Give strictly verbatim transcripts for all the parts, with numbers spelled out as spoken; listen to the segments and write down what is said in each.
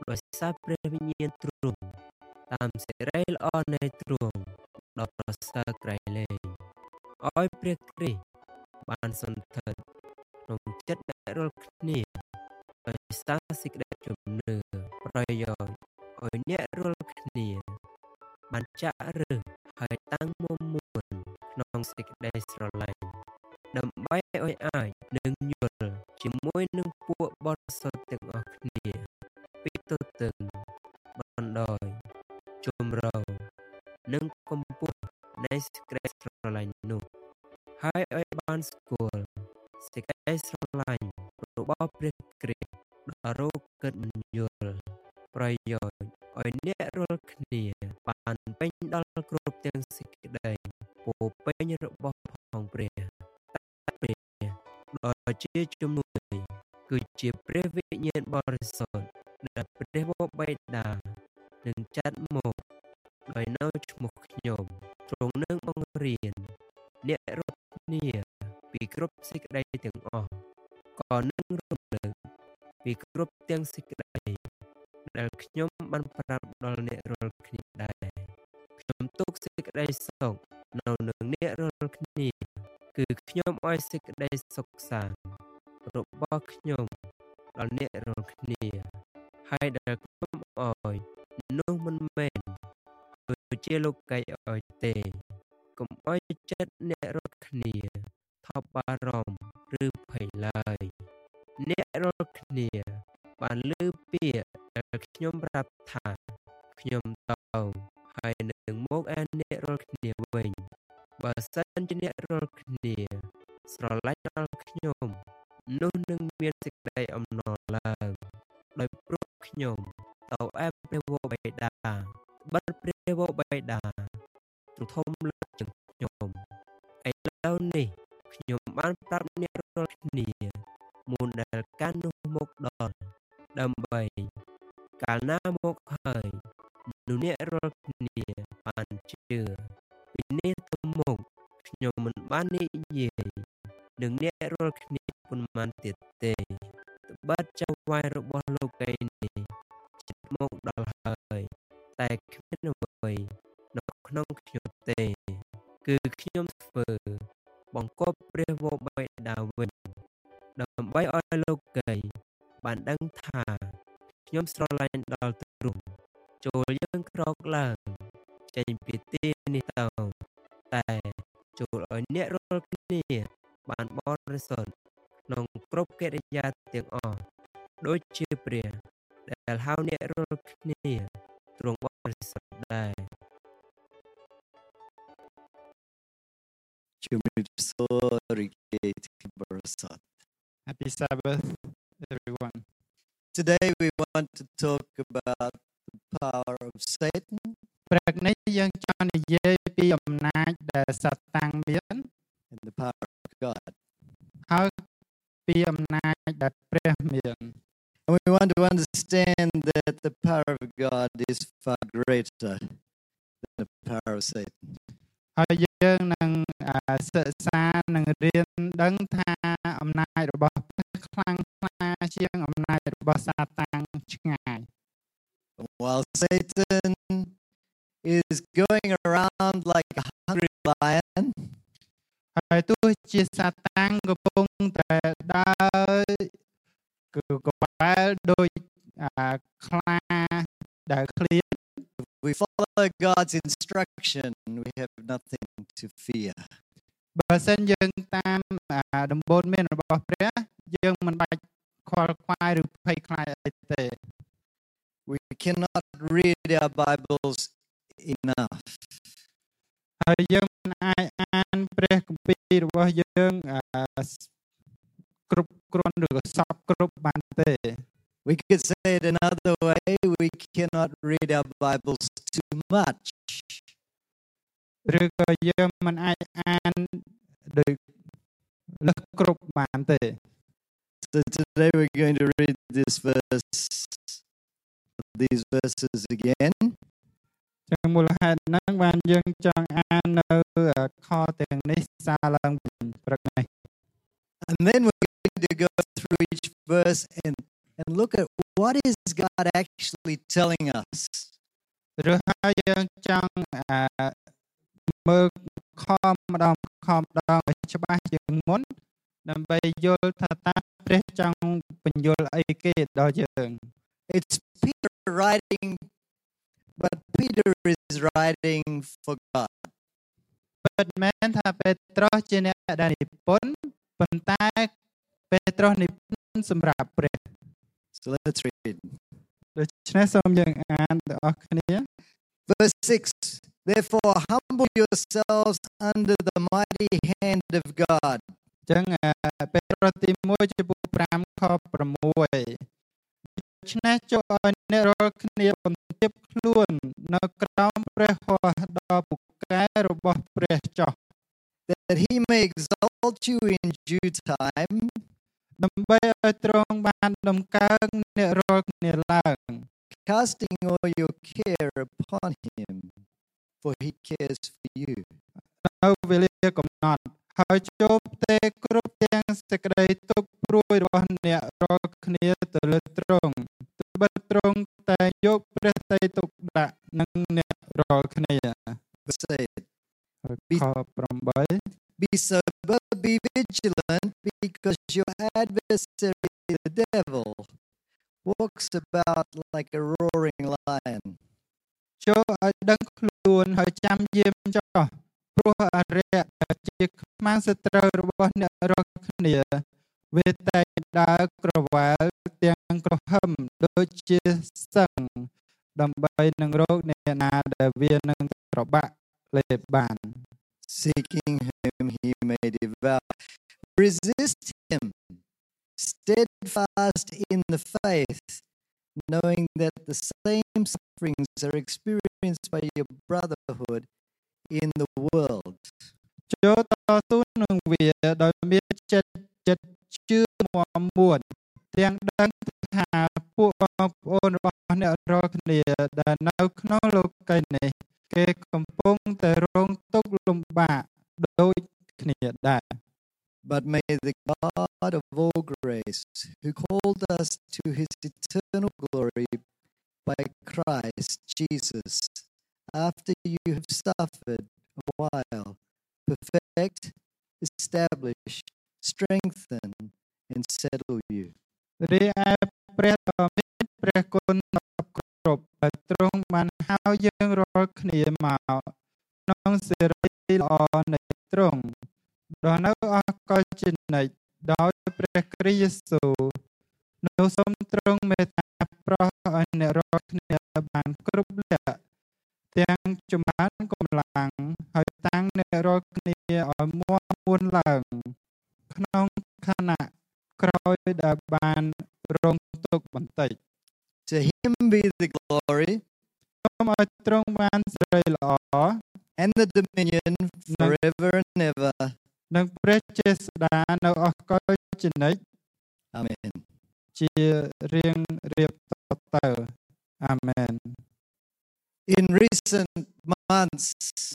ដោយសារព្រះវិញ្ញាណទ្រង់តាមសេរីល្អនៃទ្រង់ដ៏ប្រសើរក្រៃលែងឲ្យព្រះគ្រីស្ទបានសន្ធិដ្ឋក្នុងចិត្តអ្នករាល់គ្នាដោយសារសេចក្តីជំនឿប្រយោជន៍ឲ្យអ្នករាល់គ្នាបានចាក់ឫសហើយតាំងមុំមួនក្នុងសេចក្តីស្រឡាញ់ដើម្បីឲ្យអាចនឹងយល់ជាមួយនឹងពួកបរិសុទ្ធទាំងអស់គ្នាពីទទឹងបណ្ដោយជំរៅនិងកម្ពស់នៃសេចក្តីស្រឡាញ់នោះហើយឲ្យបានស្គាល់សេចក្តីស្រឡាញ់របស់ព្រះគ្រីស្ទដ៏រកកិតមិនយល់ប្រយោជន៍ឲ្យអ្នករាល់គ្នាបានពេញដល់គ្រប់ទាំងសេចក្តីពោពេញរបស់ផងព្រះព្រះដ៏ជាជំនួយគឺជាព្រះវិញ្ញាណបរិសុទ្ធដែលព្រះបិតានឹងចាត់មកដោយនៅឈ្មោះខ្ញុំទ្រង់នឹងបង្រៀនអ្នករាល់គ្នាពីគ្រប់សេចក្តីទាំងអស់ក៏នឹងរំលឹកពីគ្រប់ទាំងសេចក្តីដែលខ្ញុំបានប្រាប់ដល់អ្នករាល់គ្នាដែរខ្ញុំទុកសេចក្តីសុខនៅនឹងអ្នករាល់គ្នាគឺខ្ញុំឲ្យសេចក្តីសុខសាន្តរបស់ខ្ញុំដល់អ្នករាល់គ្នាហើយដែលខ្ញុំឲ្យនោះមិនមែនដូចជាលោកីឲ្យទេកុំឲ្យចិត្តអ្នករាល់គ្នាថប់បារម្ភឬភ័យឡើយអ្នករាល់គ្នាបានឮពាក្យដែលខ្ញុំប្រាប់ថាខ្ញុំទៅហើយនឹងមកឯអ្នករាល់គ្នាវិញបើសិនជាអ្នករាល់គ្នាស្រឡាញ់ដល់ខ្ញុំនោះនឹងមានសេចក្តីអំណរឡើងដោយព្រោះខ្ញុំទៅឯព្រះវរបិតាបាត់ព្រះវរបិតាទ្រង់ធំលើសជាងខ្ញុំឥឡូវនេះខ្ញុំបានប្រាប់អ្នករាល់គ្នាមុនដែលការនោះមកដល់ដើម្បីកាលណាមកហើយនោះអ្នករាល់គ្នាបានជឿពីនេះទៅមុខខ្ញុំមិនបាននិយាយនឹងអ្នករាល់គ្នាប៉ុន្មានទៀតទេត្បិតចៅហ្វាយរបស់លោកីនេះជិតមកដល់ហើយតែគ្មានអ្វីនៅក្នុងខ្ញុំទេគឺខ្ញុំធ្វើបង្គាប់ព្រះវរបិតាវិញដើម្បីឲ្យលោកីបានដឹងថាខ្ញុំស្រឡាញ់ដល់ទ្រង់ចូលយើងក្រោកឡើងចេញពីទីនេះទៅតែចូលឲ្យអ្នករាល់គ្នាបានបរិសុទ្ធក្នុងគ្រប់កិរិយាទាំងអស់ដូចជាព្រះដែលហៅអ្នករាល់គ្នាទ្រង់បរិសុទ្ធដែរជំរាបសួររីករាយទីបរិសុទ្ធ Happy Sabbath, everyone. Today we want to talk about the power of Satan ព្រឹកនេះយើងចង់និយាយពីអំណាចដែលសាតាំងមាន and the power of God. ហើយពីអំណាចដែលព្រះមាន And we want to understand that the power of God is far greater than the power of Satan. ហើយយើងនឹងសិក្សានឹងរៀនដឹងថាអំណាចរបស់ព្រះខ្លាំងក្លាជាងអំណាចរបស់សាតាំងឆ្ងាយ While Satan is going around like a hungry lion, ហើយទោះជាសាតាំងកំពុងតែដើរគឺក្បែរដូចខ្លាដែលឃ្លាន if we follow God's instruction, we have nothing to fear. បើសិនយើងតាមដំបូន្មានរបស់ព្រះយើងមិនបាច់ខ្វល់ខ្វាយឬភ័យខ្លាចអីទេ We cannot read our Bibles enough. ហើយយើងមិនអាចអានព្រះគម្ពីររបស់យើងគ្រប់គ្រាន់ឬក៏សពគ្រប់បានទេ We could say it another way, we cannot read our Bibles too much. ឬក៏យើងមិនអាចអានដោយលើសគ្រប់បានទេ So today we're going to read this verse, these verses again. ចឹងមូលហេតុហ្នឹងបានយើងចង់អាននៅខទាំងនេះសារឡើងវិញព្រឹកនេះ And then we're going to go through each verse and, and look at what is God actually telling us? ឬហើយយើងចង់អាមើលខំម្ដងខំម្ដងឲ្យច្បាស់ជាងមុនដើម្បីយល់ថាតើព្រះចង់បញ្យល់អីគេដល់យើង It's Peter writing, but Peter is writing for God. ពិតមែនថាពេត្រុសជាអ្នកដែលនិពន្ធប៉ុន្តែពេត្រុសនិពន្ធសម្រាប់ព្រះ So let's read. ដូច្នេះសូមយើងអានទាំងអស់គ្នា Verse six. Therefore, humble yourselves under the mighty hand of God. ចឹងពេត្រុសទីមួយចំពោះប្រាំខប្រាំមួយ ដូច្នេះចូលឲ្យអ្នករាល់គ្នាបន្ទាបខ្លួននៅក្រោមព្រះហស្ថដ៏ពូកែរបស់ព្រះចុះ that he may exalt you in due time, ដើម្បីឲ្យទ្រង់បានដំកើងអ្នករាល់គ្នាឡើង casting all your care upon him, for he cares for you. នៅវេលាកំណត់ហើយចូលផ្ទេរគ្រប់ទាំងសេចក្តីទុក្ខព្រួយរបស់អ្នករាល់គ្នាទៅលើទ្រង់ត្បិតទ្រង់តែយកព្រះតីទុកដាក់នឹងអ្នករាល់គ្នា Verse eight. ខប្រាំបី Be sober, be vigilant, because your adversary, the devil, walks about like a roaring lion, ចូលឲ្យដឹងខ្លួនហើយចាំយាមចុះព្រោះអរិយដែលជាខ្មាំងសត្រូវរបស់អ្នករាល់គ្នាវាតែងដើរក្រវ៉ាលទាំងក្រហមដូចជាសឹងដើម្បីនឹងរកអ្នកណាដែលវានឹងត្របាក់លេបបាន seeking whom he may devour. Resist him, steadfast in the faith, knowing that the same sufferings are experienced by your brotherhood in the world. ចូលតស៊ូនឹងវាដោយមានចិត្តចិត្តជឿមាំមួនទាំងដឹងថាពួកបងប្អូនរបស់អ្នករាល់គ្នាដែលនៅក្នុងលោកីយ៍នេះគេកំពុងតែរងទុក្ខលំបាកដូចគ្នាដែរ But may the God of all grace, who called us to his eternal glory by Christ Jesus, after you have suffered a while, perfect, establish, strengthen, and settle you. រីឯព្រះដ៏មានព្រះគុណគ្រប់ដែលទ្រង់បានហៅយើងរាល់គ្នាមកក្នុងសេរីល្អនៃទ្រង់ដល់នៅអកលជានិច្ចដោយព្រះគ្រីស្ទយេស៊ូវនៅសូមទ្រង់មេត្តាប្រោសឲ្យអ្នករាល់គ្នាបានគ្រប់លក្ខទាំងចម្រើនកម្លាំងហើយតាំងអ្នករាល់គ្នាឲ្យមាំមួនឡើងក្នុងខណៈក្រោយដែលបានរងទុក្ខបន្តិច To him be the glory សូមឲ្យទ្រង់បានសេរីល្អ and the dominion forever and ever. និងព្រះចេស្តានៅអកលជានិច្ច Amen. ជារៀងរៀបតទៅអាមែន In recent months,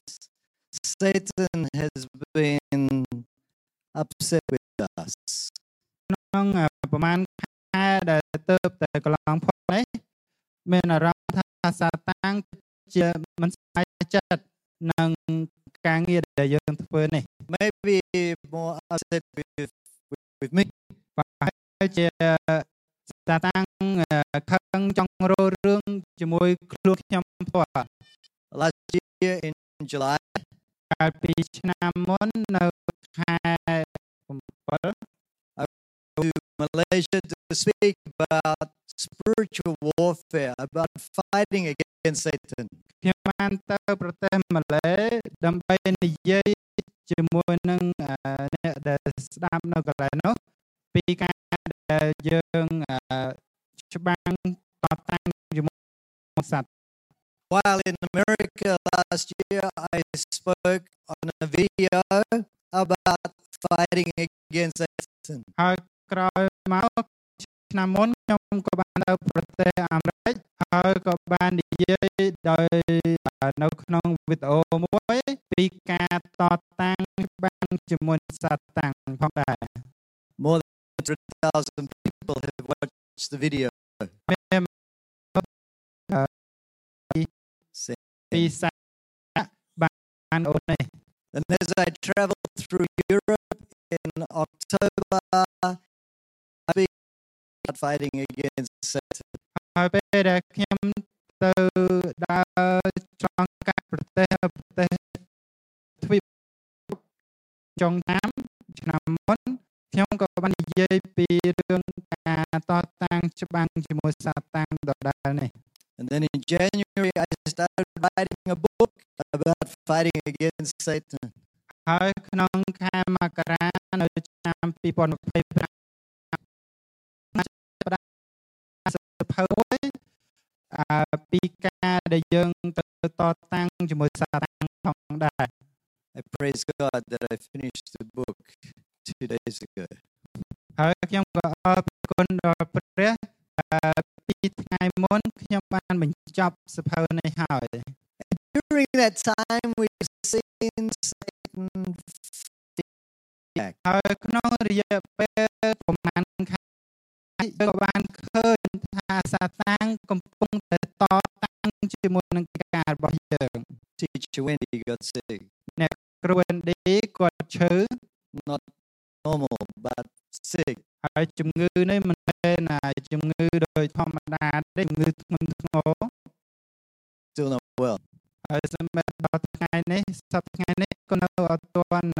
Satan has been upset with us. ក្នុងប្រហែលខែដែលទៅតែកន្លងផុតនេះមានអារម្មណ៍ថាសាតាំងជាមិនស្អាតចិត្តនឹងការងារដែលយើងធ្វើនេះ Maybe more upset with, with, with me. ប្រហែលជាសាតាំងខឹងចង់រោរឿងជាមួយខ្លួនខ្ញុំផ្ទាល់ Last year in July, កាលពីឆ្នាំមុននៅខែseven I went to Malaysia to speak about spiritual warfare, about fighting against Satan. ខ្ញុំបានទៅប្រទេសម៉ាឡេដើម្បីនិយាយជាមួយនឹងអ្នកដែលស្ដាប់នៅកន្លែងនោះពីការដែលយើងច្បាំងតតាំងជាមួយសត្វ While in America last year, I spoke on a video about fighting against Satan. ហើយក្រោយមកឆ្នាំមុនខ្ញុំក៏បានទៅប្រទេសអាមេរិកហើយក៏បាននិយាយដោយនៅក្នុងវីដេអូមួយពីការតតាំងច្បាំងជាមួយសត្វតាំងផងដែរ More than one hundred thousand people have watched the video. ពីសាបានអូននេះ And as I traveled through Europe in October, I began fighting against Satan. ហើយពេលដែលខ្ញុំទៅដើរឆ្លងកាត់ប្រទេសប្រទេសទ្វីបចុងឆ្នាំឆ្នាំមុនខ្ញុំក៏បាននិយាយពីរឿងការតតាំងច្បាំងជាមួយសាតាំងដដែលនេះ And then in January, I started writing a book about fighting against Satan. ហើយក្នុងខែមករានៅឆ្នាំពីរពាន់ម្ភៃប្រាំផ្ដល់សភៅមួយអឺពីការដែលយើងទៅតតាំងជាមួយសាតាំងផងដែរ I praise God that I finished the book two days ago. ហើយខ្ញុំក៏អរគុណដល់ព្រះពីថ្ងៃមុនខ្ញុំបានបញ្ចប់សភៅនេះហើយ During that time, we've seen Satan back. ហើយក្នុងរយៈពេលប្រហែលខែយើងក៏បានឃើញថាសាតាំងកំពុងតែតតាំងជាមួយនឹងការរបស់យើង Teacher Wendy got sick. អ្នកគ្រូ Wendy គាត់ឈឺ Not normal, but sick. ហើយជំងឺនេះមិនមែនជំងឺដោយធម្មតាទេជំងឺធ្ងន់ធ្ងរ Still not well. ហើយសម្រាប់ដល់ថ្ងៃនេះសប្តាហ៍ថ្ងៃនេះក៏នៅអត់ទាន់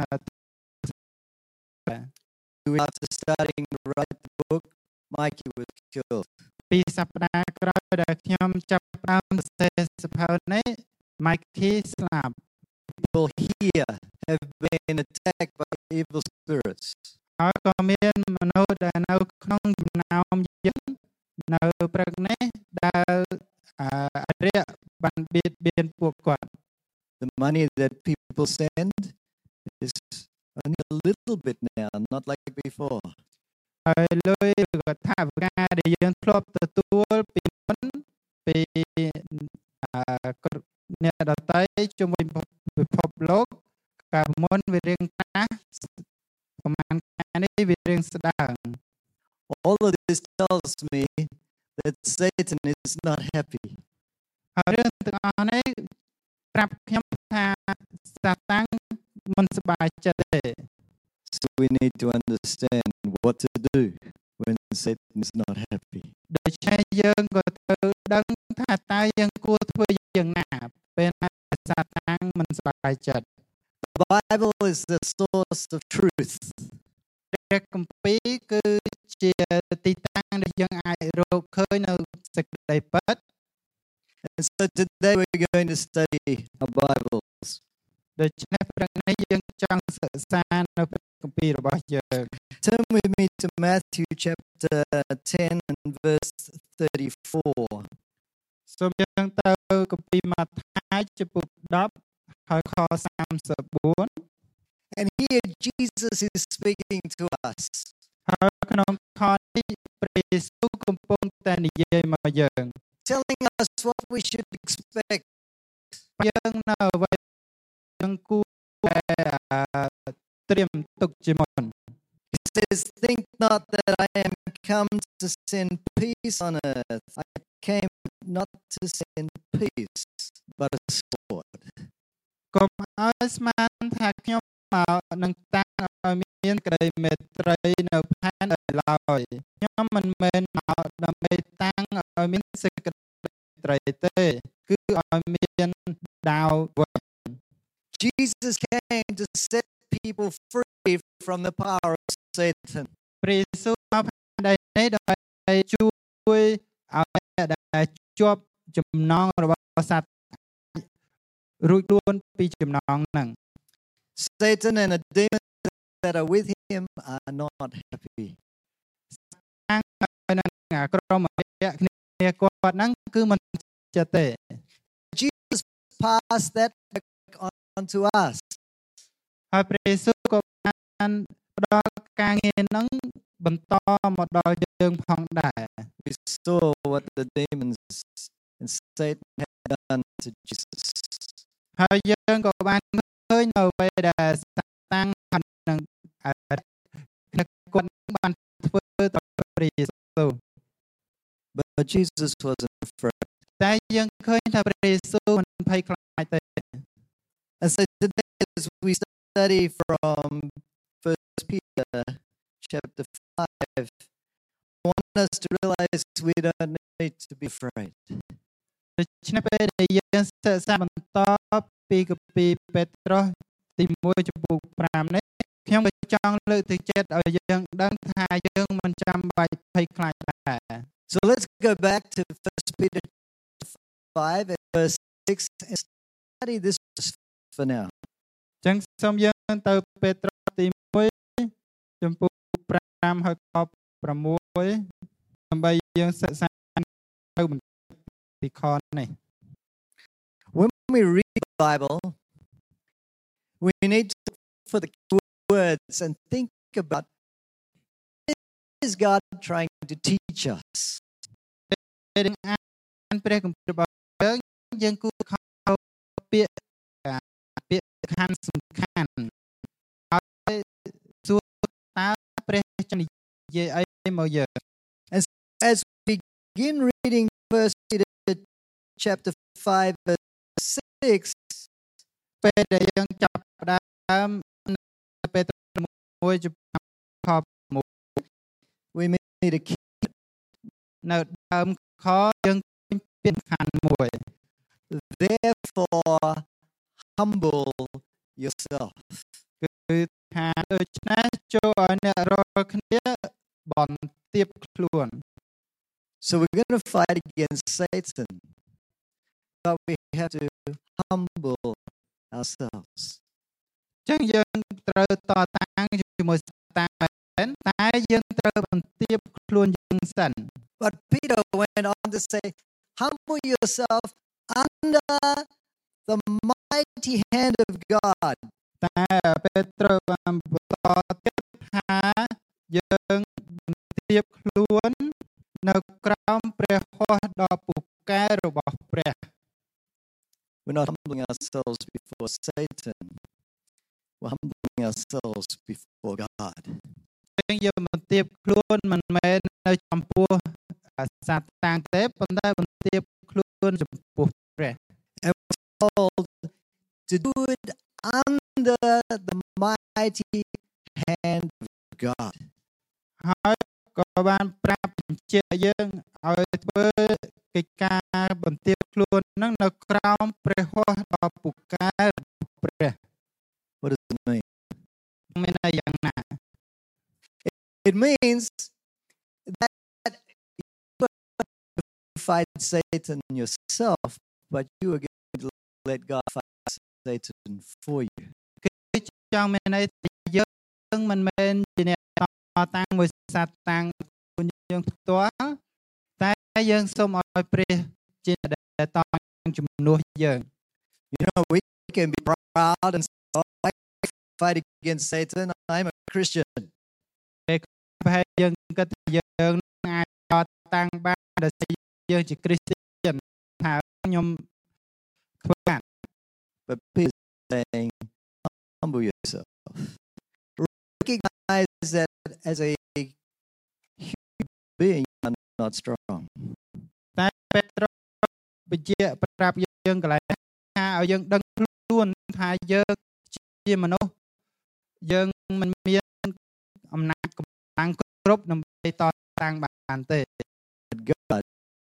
After starting to write the book, Mikey was killed. ពីសប្តាហ៍ក្រោយដែលខ្ញុំចាប់ផ្ដើមសរសេរសភៅនេះ Mikey ស្លាប់ People here have been attacked by evil spirits. ហើយក៏មានមនុស្សដែលនៅក្នុងចំណោមយើងនៅព្រឹកនេះដែលអរិយបានបៀតបៀនពួកគាត់ The money that people send is only a little bit now, not like before. ហើយលុយក៏ថាវិការដែលយើងធ្លាប់ទទួលពីមុនពីអ្នកដទៃជាមួយពិភពលោកកាលមុនវារៀងក្រាស់ប្រហែលខែនេះវារៀងស្ដើង All of this tells me that Satan is not happy. ហើយរឿងទាំងអស់នេះប្រាប់ខ្ញុំថាសាតាំងមិនសប្បាយចិត្តទេ So we need to understand what to do when Satan is not happy. ដូច្នេះយើងក៏ត្រូវដឹងថាតើយើងគួរធ្វើយ៉ាងណាពេលណាសាតាំងមិនសប្បាយចិត្ត The Bible is the source of truth. ព្រះគម្ពីរគឺជាទីតាំងដែលយើងអាចរកឃើញនៅសេចក្តីពិត And so today we're going to study our Bibles. ដូច្នេះព្រឹកនេះយើងចង់សិក្សានៅព្រះគម្ពីររបស់យើង Turn with me to Matthew chapter ten and verse thirty-four. សូមយើងទៅគម្ពីរម៉ាថាយចំពុកដប់ហើយខសាមសិបបួន And here Jesus is speaking to us. ហើយក្នុងខនេះព្រះយេស៊ូវកំពុងតែនិយាយមកយើង Telling us what we should expect. យើងនៅអ្វីយើងគួរតែត្រៀមទុកជាមុន He says, think not that I am come to send peace on earth. I came not to send peace, but a sword. កុំឲ្យស្មានថាខ្ញុំមកនឹងតាំងឲ្យមានក្តីមេត្រីនៅផែនឡើយខ្ញុំមិនមែនមកដើម្បីតាំងឲ្យមានសេចក្តីមេត្រីទេគឺឲ្យមានដាវវិញ Jesus came to set people free from the power of Satan. ព្រះយេស៊ូវមកផែនដីនេះដើម្បីជួយឲ្យអ្នកដែលជាប់ចំណងរបស់សត្វរួចខ្លួនពីចំណងហ្នឹង Satan and the demons that are with him are not happy. ខាងនឹងក្រុមអរិយគ្នាគាត់ហ្នឹងគឺមិនចិត្តទេ Jesus passed that back on to us. ហើយព្រះយេស៊ូវក៏បានផ្ដល់ការងារហ្នឹងបន្តមកដល់យើងផងដែរ We saw what the demons and Satan had done to Jesus. ហើយយើងក៏បានឃើញនៅពេលដែលសាតាំងនឹងគាត់បានធ្វើដល់ព្រះយេស៊ូវ But Jesus wasn't afraid. តែយើងឃើញថាព្រះយេស៊ូវមិនភ័យខ្លា And so today, as we study from First Peter chapter five, I want us to realize we don't need to be afraid. ដូច្នេះពេលដែលយើងសិក្សាបន្តពីគម្ពីរពេត្រុសទីមួយចំពោះ5នេះខ្ញុំក៏ចង់លើកទឹកចិត្តឲ្យយើងដឹងថាយើងមិនចាំបាច់ភ័យខ្លាចដែរ So let's go back to First Peter five and verse six and study this for now. អញ្ចឹងសូមយើងទៅពេត្រុសទីមួយចំពោះ5ហើយខ6ដើម្បីយើងសិក្សាទៅបន្តិចពីខនេះ When we read the Bible, we need to look for the words and think about what is God trying to teach us. ពេលអានព្រះគម្ពីររបស់យើងយើងគួរខំពាក្យពាក្យសំខាន់សំខាន់ហើយសួរតើព្រះចង់និយាយអីមកយើង As as we begin reading First Peter chapter five verse six, ពេលដែលយើងចាប់ផ្ដើមពេត្រុសមួយចំពោះខ6 we need to keep នៅដើមខយើងពាក្យសំខាន់មួយ therefore humble yourself. គឺថាដូច្នេះចូលឲ្យអ្នករាល់គ្នាបន្ទាបខ្លួន So we're going to fight against Satan, but we have to humble ourselves. អញ្ចឹងយើងត្រូវតតាំងជាមួយសាតាំងមែនតែយើងត្រូវបន្ទាបខ្លួនយើងសិន But Peter went on to say, humble yourself under the mighty hand of God. តែពេត្រុសបានបន្តទៀតថាយើងបន្ទាបខ្លួននៅក្រោមព្រះហស្ថដ៏ពូកែរបស់ព្រះ We're not humbling ourselves before Satan. We're humbling ourselves before God. យើងយើងបន្ទាបខ្លួនមិនមែននៅចំពោះសាតាំងទេប៉ុន្តែបន្ទាបខ្លួនចំពោះព្រះ And we're told to do it under the mighty hand of God. ហើយក៏បានប្រាប់បញ្ជាក់យើងឲ្យធ្វើកិច្ចការបន្ទាបខ្លួននឹងនៅក្រោមព្រះហស្ថដ៏ពូកែរបស់ព្រះ What does it mean? មានន័យយ៉ាងណា It means that you fight Satan yourself, but you are going to let God fight Satan for you. គឺចង់មានន័យថាយើងមិនមែនជាអ្នកតតាំងមួយសាតាំងខ្លួនយើងផ្ទាល់តែយើងសូមឲ្យព្រះជាអ្នកតតាំងជំនួសយើង You know, we can be proud and say, oh, I fight against Satan. I'm a Christian. ប្រហែលយើងគិតថាយើងអាចតតាំងបានដោយសារយើងជាគ្រីស្ទានថាខ្ញុំធ្វើបាន But Peter is saying, humble yourself. Recognize that as a human being, you are not strong. តែពេត្រុសបញ្ជាក់ប្រាប់យើងកន្លែងថាឲ្យយើងដឹងខ្លួនថាយើងជាមនុស្សយើងមិនមានអំណាចកម្លាំងគ្រប់ដើម្បីតតាំងបានទេ But God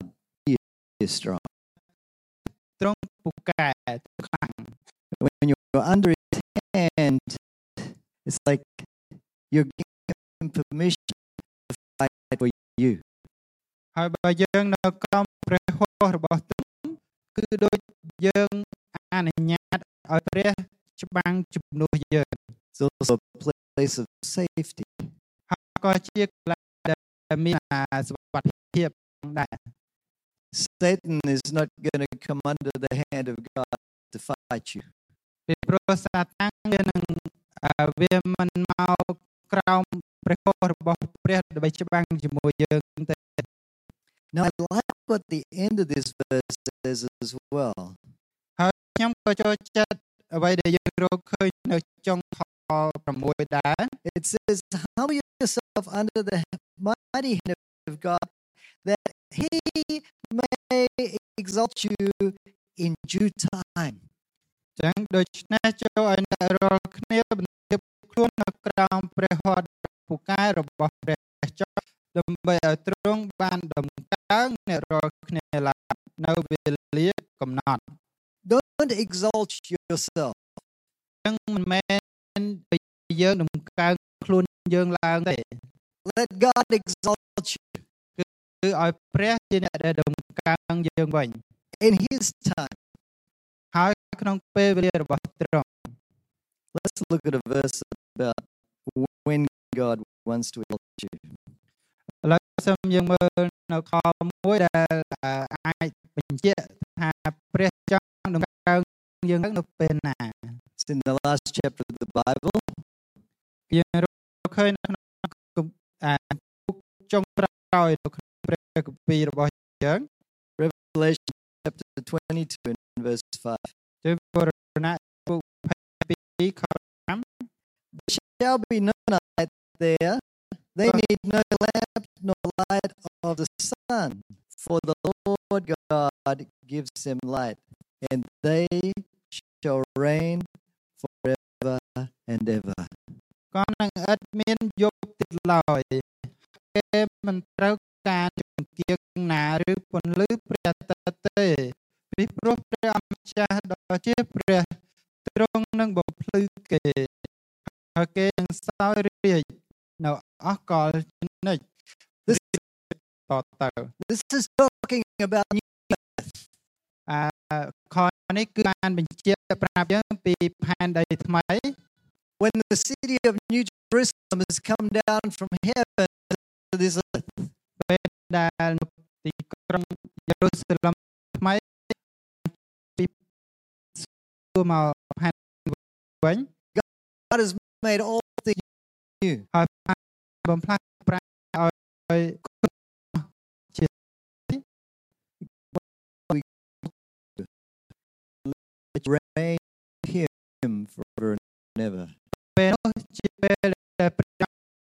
is strong. ទ្រង់ពូកែខ្លាំង When you're under His hand, it's like you're giving Him permission to fight for you. ហើយបើយើងនៅក្រោមព្រះហស្ថរបស់ទ្រង់គឺដូចយើងអនុញ្ញាតឲ្យព្រះច្បាំងជំនួសយើង It's also a place of safety. ហើយក៏ជាកន្លែងដែលមានសុវត្ថិភាពដែរ Satan is not going to come under the hand of God to fight you. ពីព្រោះសាតាំងវានឹងវាមិនមកក្រោមព្រះហស្ថរបស់ព្រះដើម្បីច្បាំងជាមួយយើងទេ Now I like what the end of this verse says as well. ហើយខ្ញុំក៏ចូលចិត្តអ្វីដែលយើងរកឃើញនៅចុងខ6ដែរ It says, humble yourself under the mighty hand of God, that He may exalt you in due time. ចឹងដូច្នេះចូលឲ្យអ្នករាល់គ្នាបន្ទាបខ្លួននៅក្រោមព្រះហស្ថពូកែរបស់ព្រះចុះដើម្បីឲ្យទ្រង់បានដំកើងអ្នករាល់គ្នាឡើងនៅវេលាកំណត់ Don't exalt yourself. ចឹងមិនមែនយើងដំកើងខ្លួនយើងឡើងទេ Let God exalt you គឺឲ្យព្រះជាអ្នកដែលដំកើងយើងវិញ in His time. ហើយក្នុងពេលវេលារបស់ទ្រង់ Let's look at a verse about when God wants to exalt you. ឥឡូវសូមយើងមើលនៅខមួយដែលអាចបញ្ជាក់ថាព្រះចង់ដំកើងយើងនៅពេលណា It's in the last chapter of the Bible. យើងរកឃើញនៅក្នុងអាចុងក្រោយនៅក្នុងព្រះគម្ពីររបស់យើង Revelation chapter twenty-two and verse five. ជួយពរណៈពុកยี่สิบtwoខfive 'There shall be no night there. They need no lamp nor light of the sun, for the Lord God gives them light, and they shall reign forever and ever. ក៏នឹងឥតមានយប់ទៀតឡើយគេមិនត្រូវការជំនឿណាឬពន្លឺព្រះអាទិត្យទេពីព្រោះព្រះអម្ចាស់ដ៏ជាព្រះទ្រង់នឹងបំភ្លឺគេហើយគេនឹងសោយរាជ្យនៅអស់កលជានិច្ច This, តទៅ this is talking about new earth. អាខនេះគឺបានបញ្ជាក់ប្រាប់យើងពីផែនដីថ្មី When the city of New Jerusalem has come down from heaven to this earth. ពេលដែលទីក្រុងយេរូសាឡឹមថ្មីពីសួរមកផែនវិញ God has made all things new. ហើយបំផ្លាញប្រាឲ្យជា Reign Him forever and ever. ពេលនោះជាពេលដែលព្រះ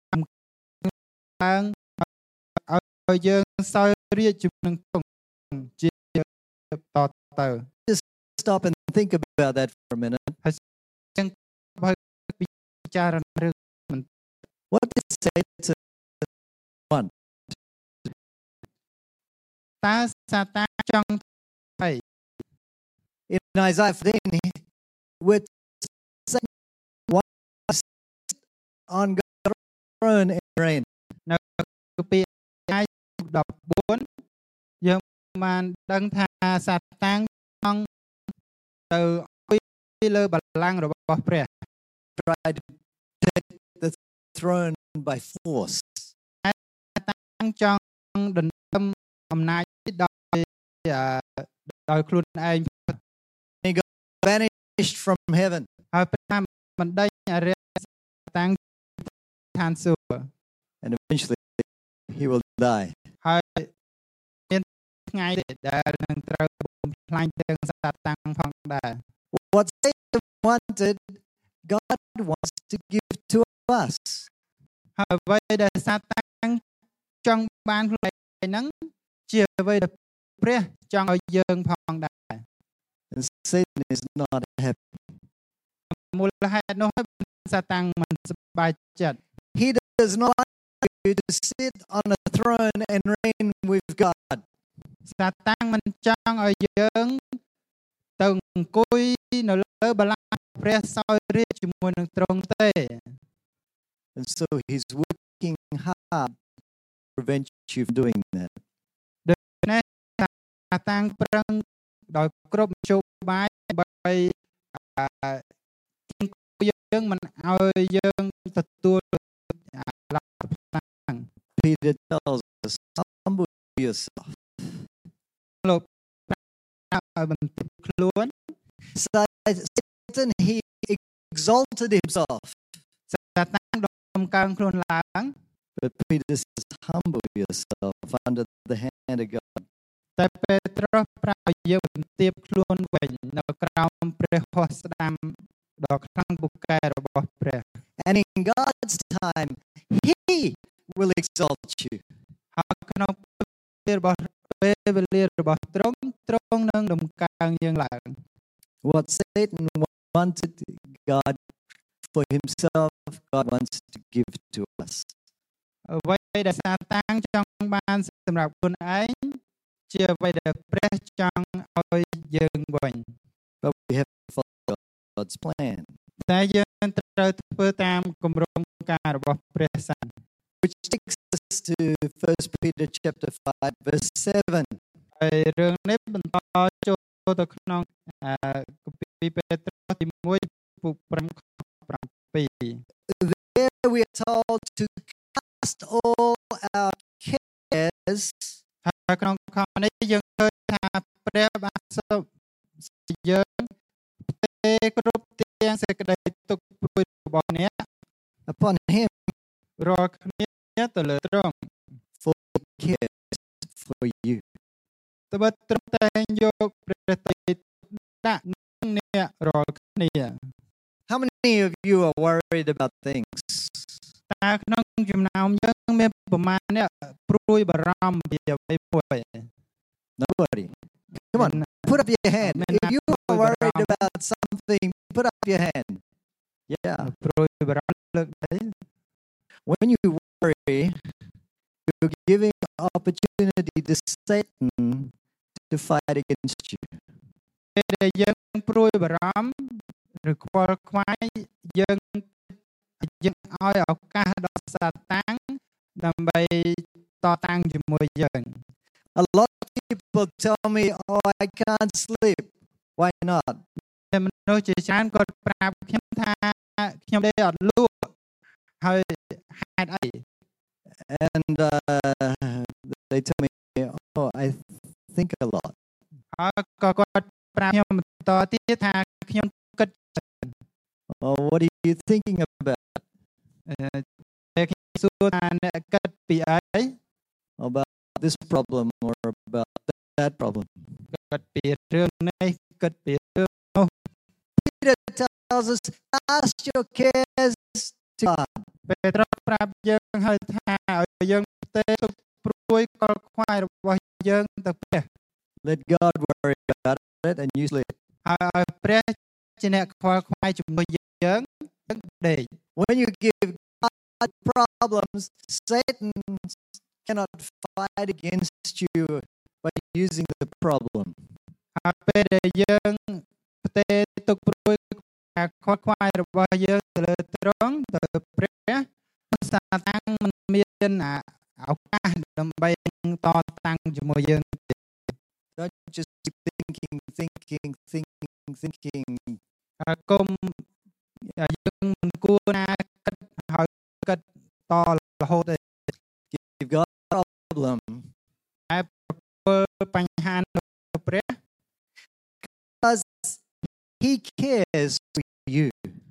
ឡើងឲ្យយើងសោយរាជ្យជាមួយនឹងទ្រង់ជាតទៅ Just stop and think about that for a minute. ហើយយើងបើពិចារណារឿង What did it say to one? តើសាតានចង់អី In Isaiah fifteen, with on God's throne and reign. នៅពីអាយfourteenយើងបានដឹងថាសាតាំងចង់ទៅអង្គុយលើបល្ល័ង្ករបស់ព្រះ Tried to take the throne by force. សាតាំងចង់ដណ្ដើមអំណាចដោយដោយខ្លួនឯង He got vanished from heaven. ហើយព្រះមិនដេញអរិយសាតាំងឋានសួគ៌ And eventually he will die. ហើយមានថ្ងៃដែលនឹងត្រូវបំផ្លាញទាំងសាតាំងផងដែរ What Satan wanted, God wants to give to us. ហើយអ្វីដែលសាតាំងចង់បានខ្លួនឯងហ្នឹងជាអ្វីដែលព្រះចង់ឲ្យយើងផងដែរ And Satan is not happy. មូលហេតុនោះសាតាំងមិនសប្បាយចិត្ត He does not like you to sit on a throne and reign with God. សាតាំងមិនចង់ឲ្យយើងទៅអង្គុយនៅលើបល្ល័ង្កព្រះសោយរាជ្យជាមួយនឹងទ្រង់ទេ And so he's working hard to prevent you from doing that. ដូច្នេះសាតាំងប្រឹងដោយគ្រប់មធ្យោបាយដើម្បីយើងមិនឲ្យយើងទទួលឡាប់ខ្លាំង Peter tells us, humble yourself. លោកឲ្យបន្ទាបខ្លួន Satan, he exalted himself. សាតាំងដំកើងខ្លួនឡើង But Peter says, humble yourself under the hand of God. តែពេត្រុសប្រាប់ឲ្យយើងបន្ទាបខ្លួនវិញនៅក្រោមព្រះហស្ថស្ដាំដ៏ខ្លាំងពូកែរបស់ព្រះ And in God's time, he will exalt you. ហើយក្នុងពេលរបស់ពេលវេលារបស់ទ្រង់ទ្រង់នឹងដំកើងយើងឡើង What Satan wanted God for himself, God wants to give to us. អ្វីដែលសាតាំងចង់បានសម្រាប់ខ្លួនឯងជាអ្វីដែលព្រះចង់ឲ្យយើងវិញ But we have to follow God's plan. តែយើងត្រូវធ្វើតាមគម្រោងការរបស់ព្រះសិន Which takes us to First Peter chapter five, verse seven. ហើយរឿងនេះបន្តចូលទៅក្នុងអឺគម្ពីរពេត្រុសទីoneពុកfiveខseven There we are told to cast all our cares ហើយក្នុងខនេះយើងឃើញថាព្រះបានសូមយើងទេគ្រប់ទាំងសេចក្តីទុក្ខព្រួយរបស់អ្នក upon him, រាល់គ្នាទៅលើទ្រង់ for he cares for you. ត្បិតទ្រង់តែងយកព្រះទ័យដាក់នឹងអ្នករាល់គ្នា How many of you are worried about things? តើក្នុងចំណោមយើងមានប្រមាណអ្នកព្រួយបារម្ភពីអ្វីមួយ Nobody. Come on, put up your hand. If you are worried about something, put up your hand. Yeah. ព្រួយបារម្ភលើកដៃ When you worry, you're giving opportunity to Satan to fight against you. ពេលដែលយើងព្រួយបារម្ភឬខ្វល់ខ្វាយយើងយើងឲ្យឱកាសដល់សាតាំងដើម្បីតតាំងជាមួយយើង A lot of people tell me, "Oh, I can't sleep." Why not? តែមនុស្សជាច្រើនគាត់ប្រាប់ខ្ញុំថាខ្ញុំដេកអត់លក់ហើយហេតុអី And uh, they tell me, "Oh, I think a lot." ហើយក៏គាត់ប្រាប់ខ្ញុំបន្តទៀតថាខ្ញុំគិត Oh, what are you thinking about? តែខ្ញុំសួរថាអ្នកគិតពីអី About this problem or about that problem? គិតពីរឿងនេះគិតពីរឿងនោះ Peter tells us, "Cast your cares to God." ពេត្រុសប្រាប់យើងហើយថាឲ្យយើងផ្ទេរទុក្ខព្រួយកលខ្វាយរបស់យើងទៅព្រះ Let God worry about it and you sleep. ហើយឲ្យព្រះជាអ្នកខ្វល់ខ្វាយជាមួយយើងយើងដេក When you give God problems, Satan cannot fight against you by using the problem. ហើយពេលដែលយើងផ្ទេរទុក្ខព្រួយការខ្វល់ខ្វាយរបស់យើងទៅលើទ្រង់ទៅព្រះសាតាំងមិនមានឱកាសដើម្បីតតាំងជាមួយយើង Don't just keep thinking, thinking, thinking, thinking. ហើយគុំយើងមិនគួរណាគិតហើយគិតតរហូតទេ You've got a problem. ហើយពលបញ្ហានៅព្រះ Because he cares for you.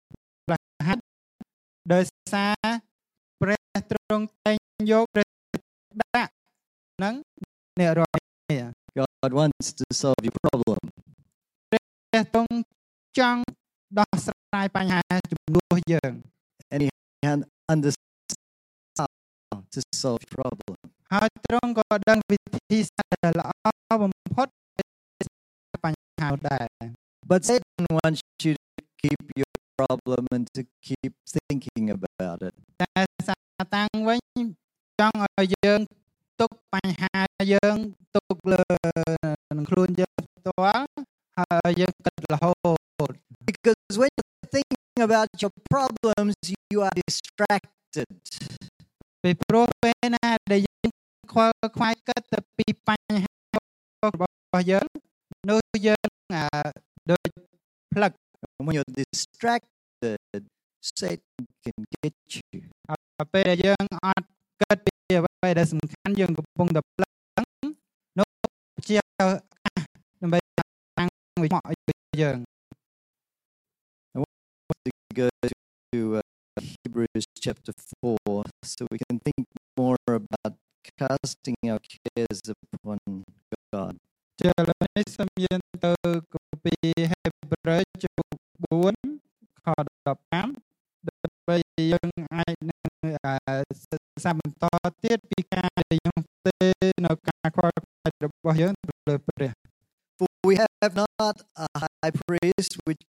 ដោយសារព្រះទ្រង់តែងយកព្រះដាក់នឹងអ្នករាល់គ្នា God wants to solve your problem. ព្រះទ្រង់ចង់ដោះស្រាយបញ្ហាជំនួសយើង And he understands how to solve your problem. ហើយទ្រង់ក៏ដឹងវិធីសាស្ត្រដែលល្អបំផុតបញ្ហានោះដែរ But Satan wants you to keep your problem and to keep thinking about it. តែសាតាំងវិញចង់ឲ្យយើងទុកបញ្ហាយើងទុកលើនឹងខ្លួនយើងផ្ទាល់ហើយយើងគិតរហូត Because when you're thinking about your problems, you are distracted. ពីព្រោះពេលណាដែលយើងខ្វល់ខ្វាយគិតទៅពីបញ្ហារបស់យើងនោះយើងដូចផ្លឹក And when you're distracted, Satan can get you. ហើយពេលដែលយើងអត់គិតពីអ្វីដែលសំខាន់យើងកំពុងតែផ្លឹកនោះជាដើម្បីតាំងវិមកឲ្យយើង I want to go to uh, Hebrews chapter four so we can think more about casting our cares upon God. ជាឥឡូវនេះសូមយើងទៅគម្ពីរហេព្រើរជំពូកfourខfifteenដើម្បីយើងអាចនឹងសិក្សាបន្តទៀតពីការដែលយើងផ្ទេរនៅការខ្វល់ខ្វាយរបស់យើងទៅលើព្រះ For we have not a high priest which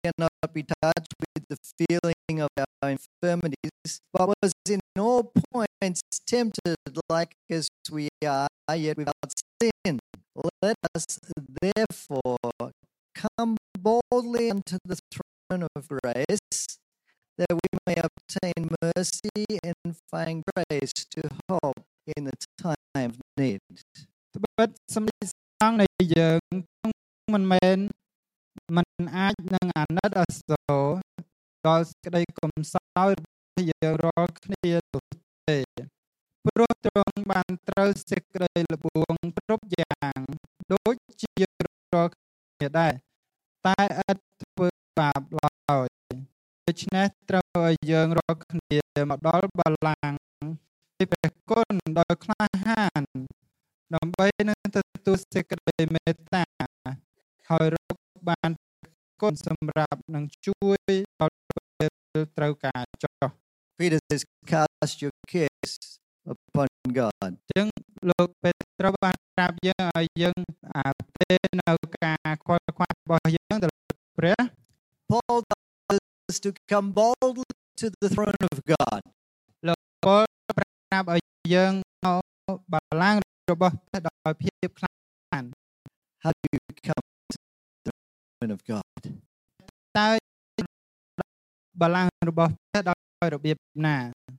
cannot be touched with the feeling of our infirmities, but was in all points tempted like as we are, yet without sin. Let us therefore come boldly unto the throne of grace, that we may obtain mercy and find grace to help in the time of need. ត្បិតសម្ដេចសង្ឃនៃយើងមិនមែនមិនអាចនឹងអាណិតអាសូរដល់សេចក្តីកំសោយរបស់យើងរាល់គ្នានោះទេព្រោះទ្រង់បានត្រូវសេចក្តីល្បួងគ្រប់យ៉ាងដូចជាយើងរាល់គ្នាដែរតែឥតធ្វើបាបឡើយដូច្នេះត្រូវឲ្យយើងរាល់គ្នាមកដល់បល្ល័ង្កនៃព្រះគុណដោយក្លាហានដើម្បីនឹងទទួលសេចក្តីមេត្តាហើយរកបានគុណសម្រាប់នឹងជួយដល់ពេលត្រូវការចុះ Peter says, cast your cares upon God. ចឹងលោកពេត្រុសបានប្រាប់យើងឲ្យយើងអាទេនៅការខ្វល់ខ្វាយរបស់យើងទៅព្រះ Paul tells us to come boldly to the throne of God. លោកពលប្រាប់ឲ្យយើងនៅបល្ល័ង្ករបស់ព្រះដោយភាពខ្លាំង How do you come to the throne of God? តើបល្ល័ង្ករបស់ព្រះដោយរបៀបណា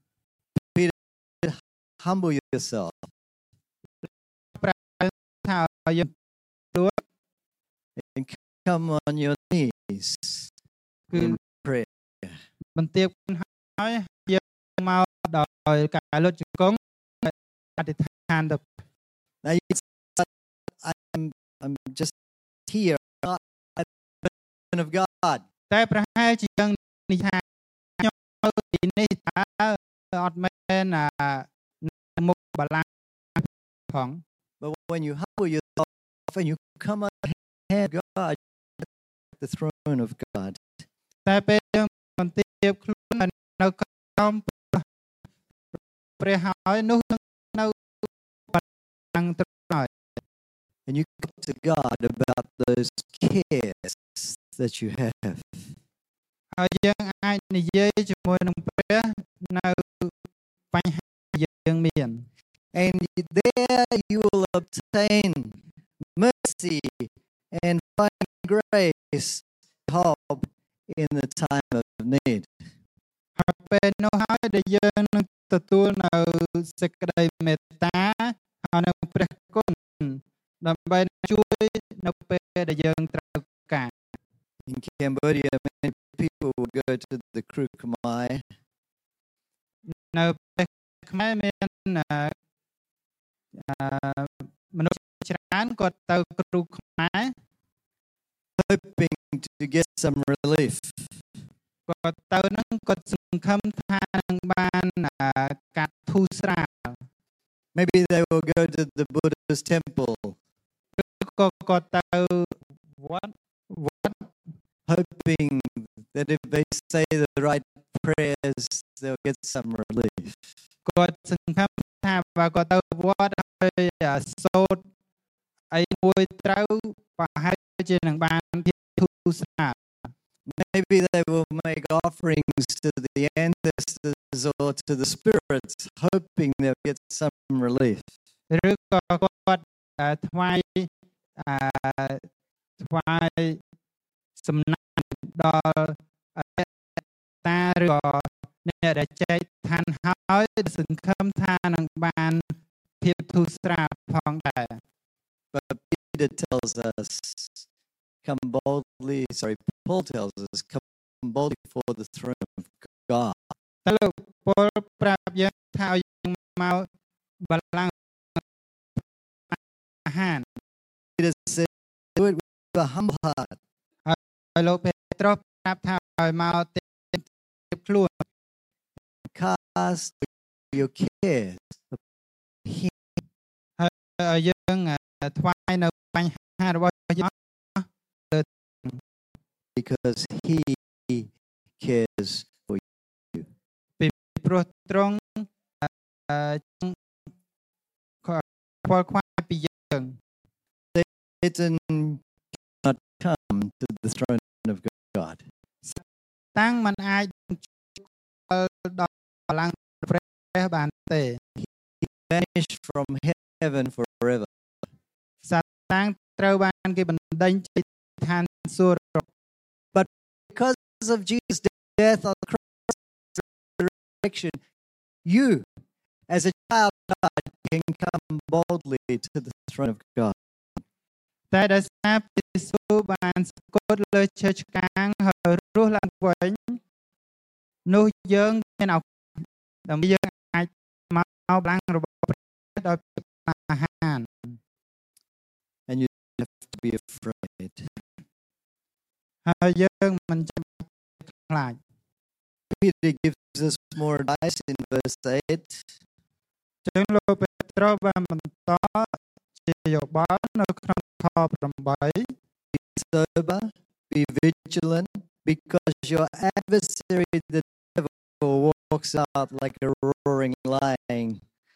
Peter, humble yourself. ប្រាប់ថាឲ្យយើងទួត And come on your knees គឺ in prayer. បន្ទាបហើយយើងមកដោយការលុតជង្គង់អធិដ្ឋានទៅ Now you say, I'm, I'm just here, not at the throne of God. តែប្រហែលជាយើងនិយាយថាខ្ញុំនៅទីនេះតើអត់មែនអាមុខបល្ល័ង្កផង But when you humble yourself and you come ahead of God, at the throne of God. តែពេលយើងបន្ទាបខ្លួននៅក្រោមព្រះហើយនោះនៅបល្ល័ង្កត្រង់ហើយ And you talk to God about those cares that you have. ហើយយើងអាចនិយាយជាមួយនឹងព្រះនៅបញ្ហាយើងមាន And there you will obtain mercy and find grace to help in the time of need. ហើយពេលនោះហើយដែលយើងនឹងទទួលនៅសេចក្តីមេត្តាហើយនៅព្រះគុណដើម្បីជួយនៅពេលដែលយើងត្រូវការ In Cambodia, many people will go to the Kru Khmer នៅប្រទេសខ្មែរមានមនុស្សច្រើនគាត់ទៅគ្រូខ្មែរ hoping to get some relief. គាត់ទៅនឹងគាត់សង្ឃឹមថានឹងបានការធូរស្រាល Maybe they will go to the Buddha's temple, ក៏គាត់ទៅវត្តវត្ត hoping that if they say the right prayers, they'll get some relief. គាត់សង្ឃឹមថាបើគាត់ទៅវត្តហើយសូត្រអីមួយត្រូវប្រហែលជានឹងបានភាពធូរស្រាល Maybe they will make offerings to the ancestors or to the spirits, hoping they'll get some relief. ឬក៏គាត់ថ្វាយថ្វាយសំណាញ់ដល់តាឬក៏អ្នកដែលចែកឋានហើយសង្ឃឹមថានឹងបានភាពធូរស្រាលផងដែរ But Peter tells us, come boldly, sorry, Paul tells us, come boldly before the throne of God. តែលោកពលប្រាប់យើងថាឲ្យយើងមកបល្ល័ង្កអាហារ Peter said, do it with a humble heart. ហើយលោកពេត្រុសប្រាប់ថាឲ្យមកទេខ្លួន Cast your cares upon him. ហើយយើងថ្វាយនៅបញ្ហារបស់យើង Because he cares for you. ពីព្រោះទ្រង់ខ្វល់ខ្វាយពីយើង Satan cannot come to the throne of God. តាំងมันអាចដល់ឡើងព្រះបានទេ Vanished from heaven forever. សាតាំងត្រូវបានគេបណ្ដេញចេញពីឋានសួគ៌ But because of Jesus' death on the cross, resurrection, you, as a child of God, can come boldly to the throne of God. តែដោយសារព្រះយេស៊ូវបានសគត់លើឈើឆ្កាងហើយរស់ឡើងវិញនោះយើងមានឱកាសដើម្បីយើងអាចមកបលាំងរបស់ព្រះដោយក្លាហាន And you don't have to be afraid. ហើយយើងមិនចាំបាច់ខ្លាច Peter gives us more advice in verse eight. ចឹងលោកពេត្រុសបានបន្តជាយោបល់នៅក្នុងខeight ，Be sober, be vigilant, because your adversary, the devil, walks out like a roaring lion,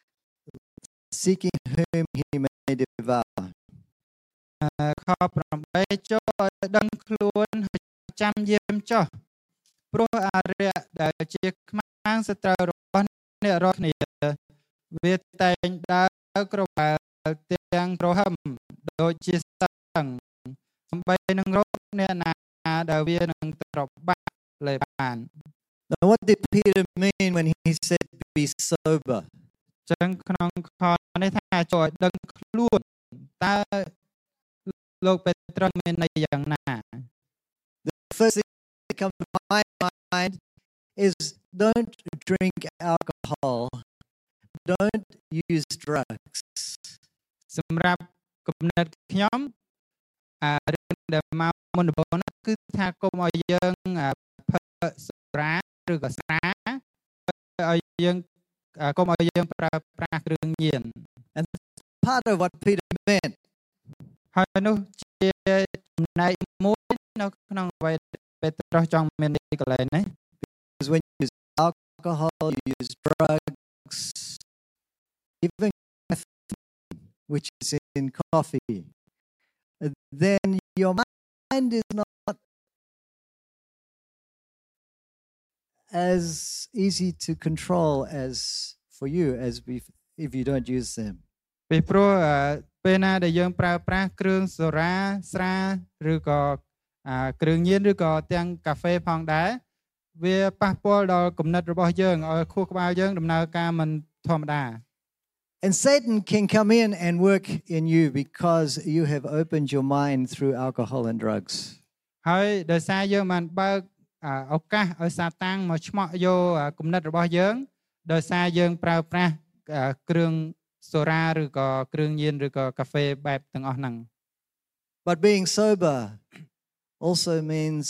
seeking whom he may devour. ខeightចូលឲ្យដឹងខ្លួនហើយចាំយាមចុះព្រោះអរិយដែលជាខ្មាំងសត្រូវរបស់អ្នករាល់គ្នាវាតែងដើរក្របែលទាំងក្រហមដូចជាស្ទឹងដើម្បីនឹងរកអ្នកណាដែលវានឹងត្របាក់លែបាន Now, what did Peter mean when he said be sober? ចឹងក្នុងខនេះថាចូលឲ្យដឹងខ្លួនតើលោកពេត្រុសមានន័យយ៉ាងណា The first thing that comes to my mind is don't drink alcohol, don't use drugs. សម្រាប់គំនិតខ្ញុំអារឿងដែលមកមុនដំបូងនោះគឺថាកុំឲ្យយើងផឹកសូរ៉ាឬក៏ស្រាឲ្យយើងកុំឲ្យយើងប្រើប្រាស់គ្រឿងញៀន And part of what Peter meant. ហើយនោះជាចំណែកមួយនៅក្នុងអ្វីពេត្រុសចង់មានទីកន្លែងនេះ Because when you use alcohol, you use drugs, even which is in coffee, then your mind is not as easy to control as for you as if you don't use them. ពីព្រោះពេលណាដែលយើងប្រើប្រាស់គ្រឿងសូរ៉ាស្រាឬក៏គ្រឿងញៀនឬក៏ទាំងកាហ្វេផងដែរវាប៉ះពាល់ដល់គំនិតរបស់យើងឲ្យខួរក្បាលយើងដំណើរការមិនធម្មតា And Satan can come in and work in you because you have opened your mind through alcohol and drugs. ហើយដោយសារយើងបានបើកឱកាសឲ្យសាតាំងមកឆ្មក់យកគំនិតរបស់យើងដោយសារយើងប្រើប្រាស់គ្រឿងសូរ៉ាឬក៏គ្រឿងញៀនឬក៏កាហ្វេបែបទាំងអស់ហ្នឹង But being sober also means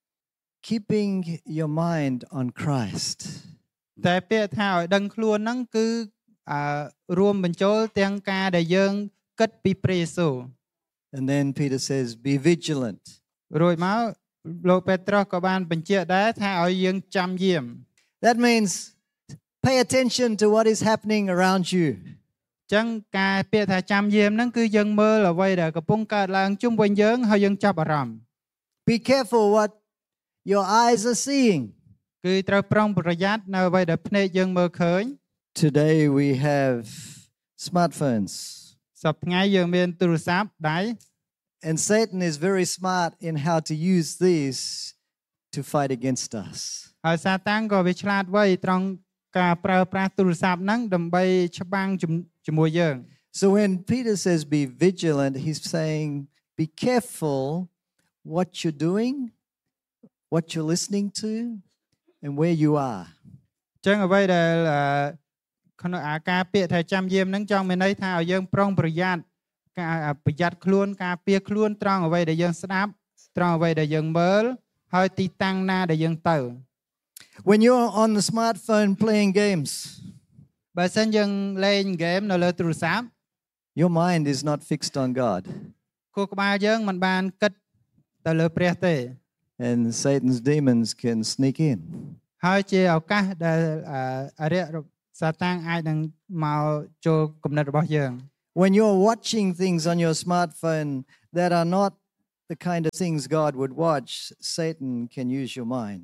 keeping your mind on Christ. តែពាក្យថាឲ្យដឹងខ្លួនហ្នឹងគឺរួមបញ្ចូលទាំងការដែលយើងគិតពីព្រះយេស៊ូវ And then Peter says be vigilant. រួចមកលោកពេត្រុសក៏បានបញ្ជាក់ដែរថាឲ្យយើងចាំយាម That means pay attention to what is happening around you. ចឹងការពាក្យថាចាំយាមហ្នឹងគឺយើងមើលអ្វីដែលកំពុងកើតឡើងជុំវិញយើងហើយយើងចាប់អារម្មណ៍ Be careful what your eyes are seeing. គឺត្រូវប្រុងប្រយ័ត្ននៅអ្វីដែលភ្នែកយើងមើលឃើញ Today we have smartphones. សប្តាហ៍ថ្ងៃយើងមានទូរស័ព្ទដៃ And Satan is very smart in how to use these to fight against us. ហើយសាតាំងក៏វាឆ្លាតវៃត្រង់ការប្រើប្រាស់ទូរស័ព្ទហ្នឹងដើម្បីច្បាំងជាមួយយើង So when Peter says be vigilant, he's saying be careful what you're doing, what you're listening to, and where you are. ចឹងអ្វីដែលក្នុងអាការពាក្យថាចាំយាមហ្នឹងចង់មានន័យថាឲ្យយើងប្រុងប្រយ័ត្នការប្រយ័ត្នខ្លួនការពារខ្លួនត្រង់អ្វីដែលយើងស្ដាប់ត្រង់អ្វីដែលយើងមើលហើយទីតាំងណាដែលយើងទៅ When you're on the smartphone playing games, បើសិនយើងលេងហ្គេមនៅលើទូរស័ព្ទ your mind is not fixed on God. ខួរក្បាលយើងមិនបានគិតទៅលើព្រះទេ And Satan's demons can sneak in. ហើយជាឱកាសដែលអរិយសាតាំងអាចនឹងមកចូលគំនិតរបស់យើង When you're watching things on your smartphone that are not the kind of things God would watch, Satan can use your mind.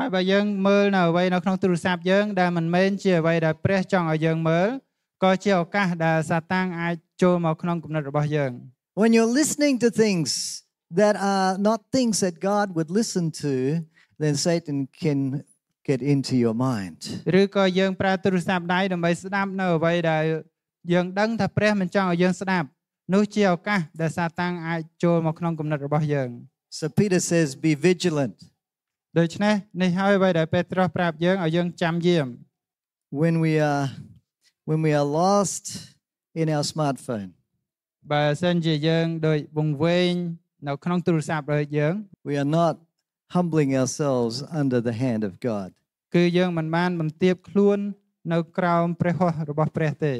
ហើយបើយើងមើលនៅអ្វីនៅក្នុងទូរស័ព្ទយើងដែលមិនមែនជាអ្វីដែលព្រះចង់ឲ្យយើងមើលក៏ជាឱកាសដែលសាតាំងអាចចូលមកក្នុងគំនិតរបស់យើង When you're listening to things that are not things that God would listen to, then Satan can get into your mind. ឬក៏យើងប្រើទូរស័ព្ទដៃដើម្បីស្ដាប់នៅអ្វីដែលយើងដឹងថាព្រះមិនចង់ឲ្យយើងស្ដាប់នោះជាឱកាសដែលសាតាំងអាចចូលមកក្នុងគំនិតរបស់យើង So Peter says, be vigilant. ដូច្នេះនេះហើយអ្វីដែលពេត្រុសប្រាប់យើងឲ្យយើងចាំយាម When we are when we are lost in our smartphone, បើសិនជាយើងដូចវង្វេងនៅក្នុងទូរស័ព្ទរបស់យើង we are not humbling ourselves under the hand of God. គឺយើងមិនបានបន្ទាបខ្លួននៅក្រោមព្រះហស្ថរបស់ព្រះទេ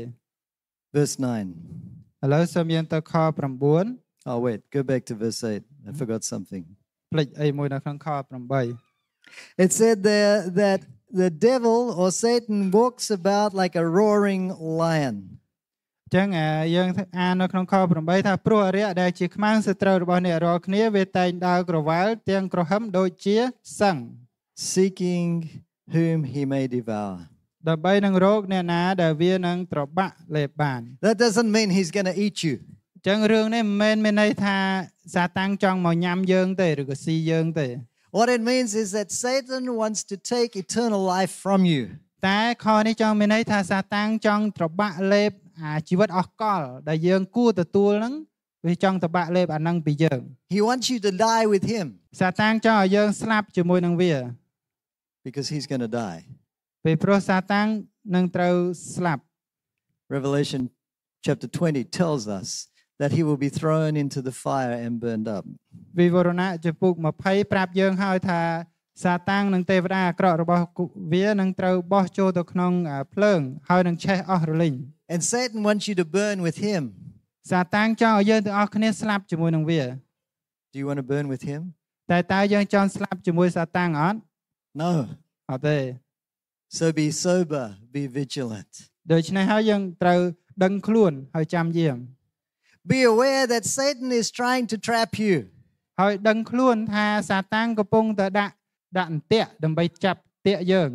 Verse nine. ឥឡូវសូមយើងទៅខnine Oh wait, go back to verse eight. I forgot something. ផ្លេចអីមួយនៅក្នុងខeight It said there that the devil or Satan walks about like a roaring lion. ចឹងយើងអាននៅក្នុងខeightថាព្រោះអរិយដែលជាខ្មាំងសត្រូវរបស់អ្នករាល់គ្នាវាតែងដើរក្រវ៉ាល់ទាំងក្រហមដូចជាសិង្ហ seeking whom he may devour. ដើម្បីនឹងរកអ្នកណាដែលវានឹងត្របាក់លេបបាន That doesn't mean he's going to eat you. ចឹងរឿងនេះមិនមែនមានន័យថាសាតាំងចង់មកញ៉ាំយើងទេឬក៏ស៊ីយើងទេ What it means is that Satan wants to take eternal life from you. តែខនេះចង់មានន័យថាសាតាំងចង់ត្របាក់លេបអាជីវិតអស់កលដែលយើងគួរទទួលហ្នឹងវាចង់ត្របាក់លេបអាហ្នឹងពីយើង He wants you to die with him សាតាំងចង់ឲ្យយើងស្លាប់ជាមួយនឹងវា because he's going to die. ពេលព្រោះសាតាំងនឹងត្រូវស្លាប់ Revelation chapter twenty tells us that he will be thrown into the fire and burned up. វិវរណៈចំពុកtwentyប្រាប់យើងហើយថាសាតាំងនិងទេវតាអាក្រក់របស់វានឹងត្រូវបោះចូលទៅក្នុងភ្លើងហើយនឹងឆេះអស់រលីង And Satan wants you to burn with him. សាតាំងចង់ឲ្យយើងទាំងអស់គ្នាស្លាប់ជាមួយនឹងវា Do you want to burn with him? តែតើយើងចង់ស្លាប់ជាមួយសាតាំងអត់ No. អត់ទេ So be sober, be vigilant. ដូច្នេះហើយយើងត្រូវដឹងខ្លួនហើយចាំយាម Be aware that Satan is trying to trap you. ហើយដឹងខ្លួនថាសាតាំងកំពុងតែដាក់ដាក់អន្ទាក់ដើម្បីចាប់ទាក់យើង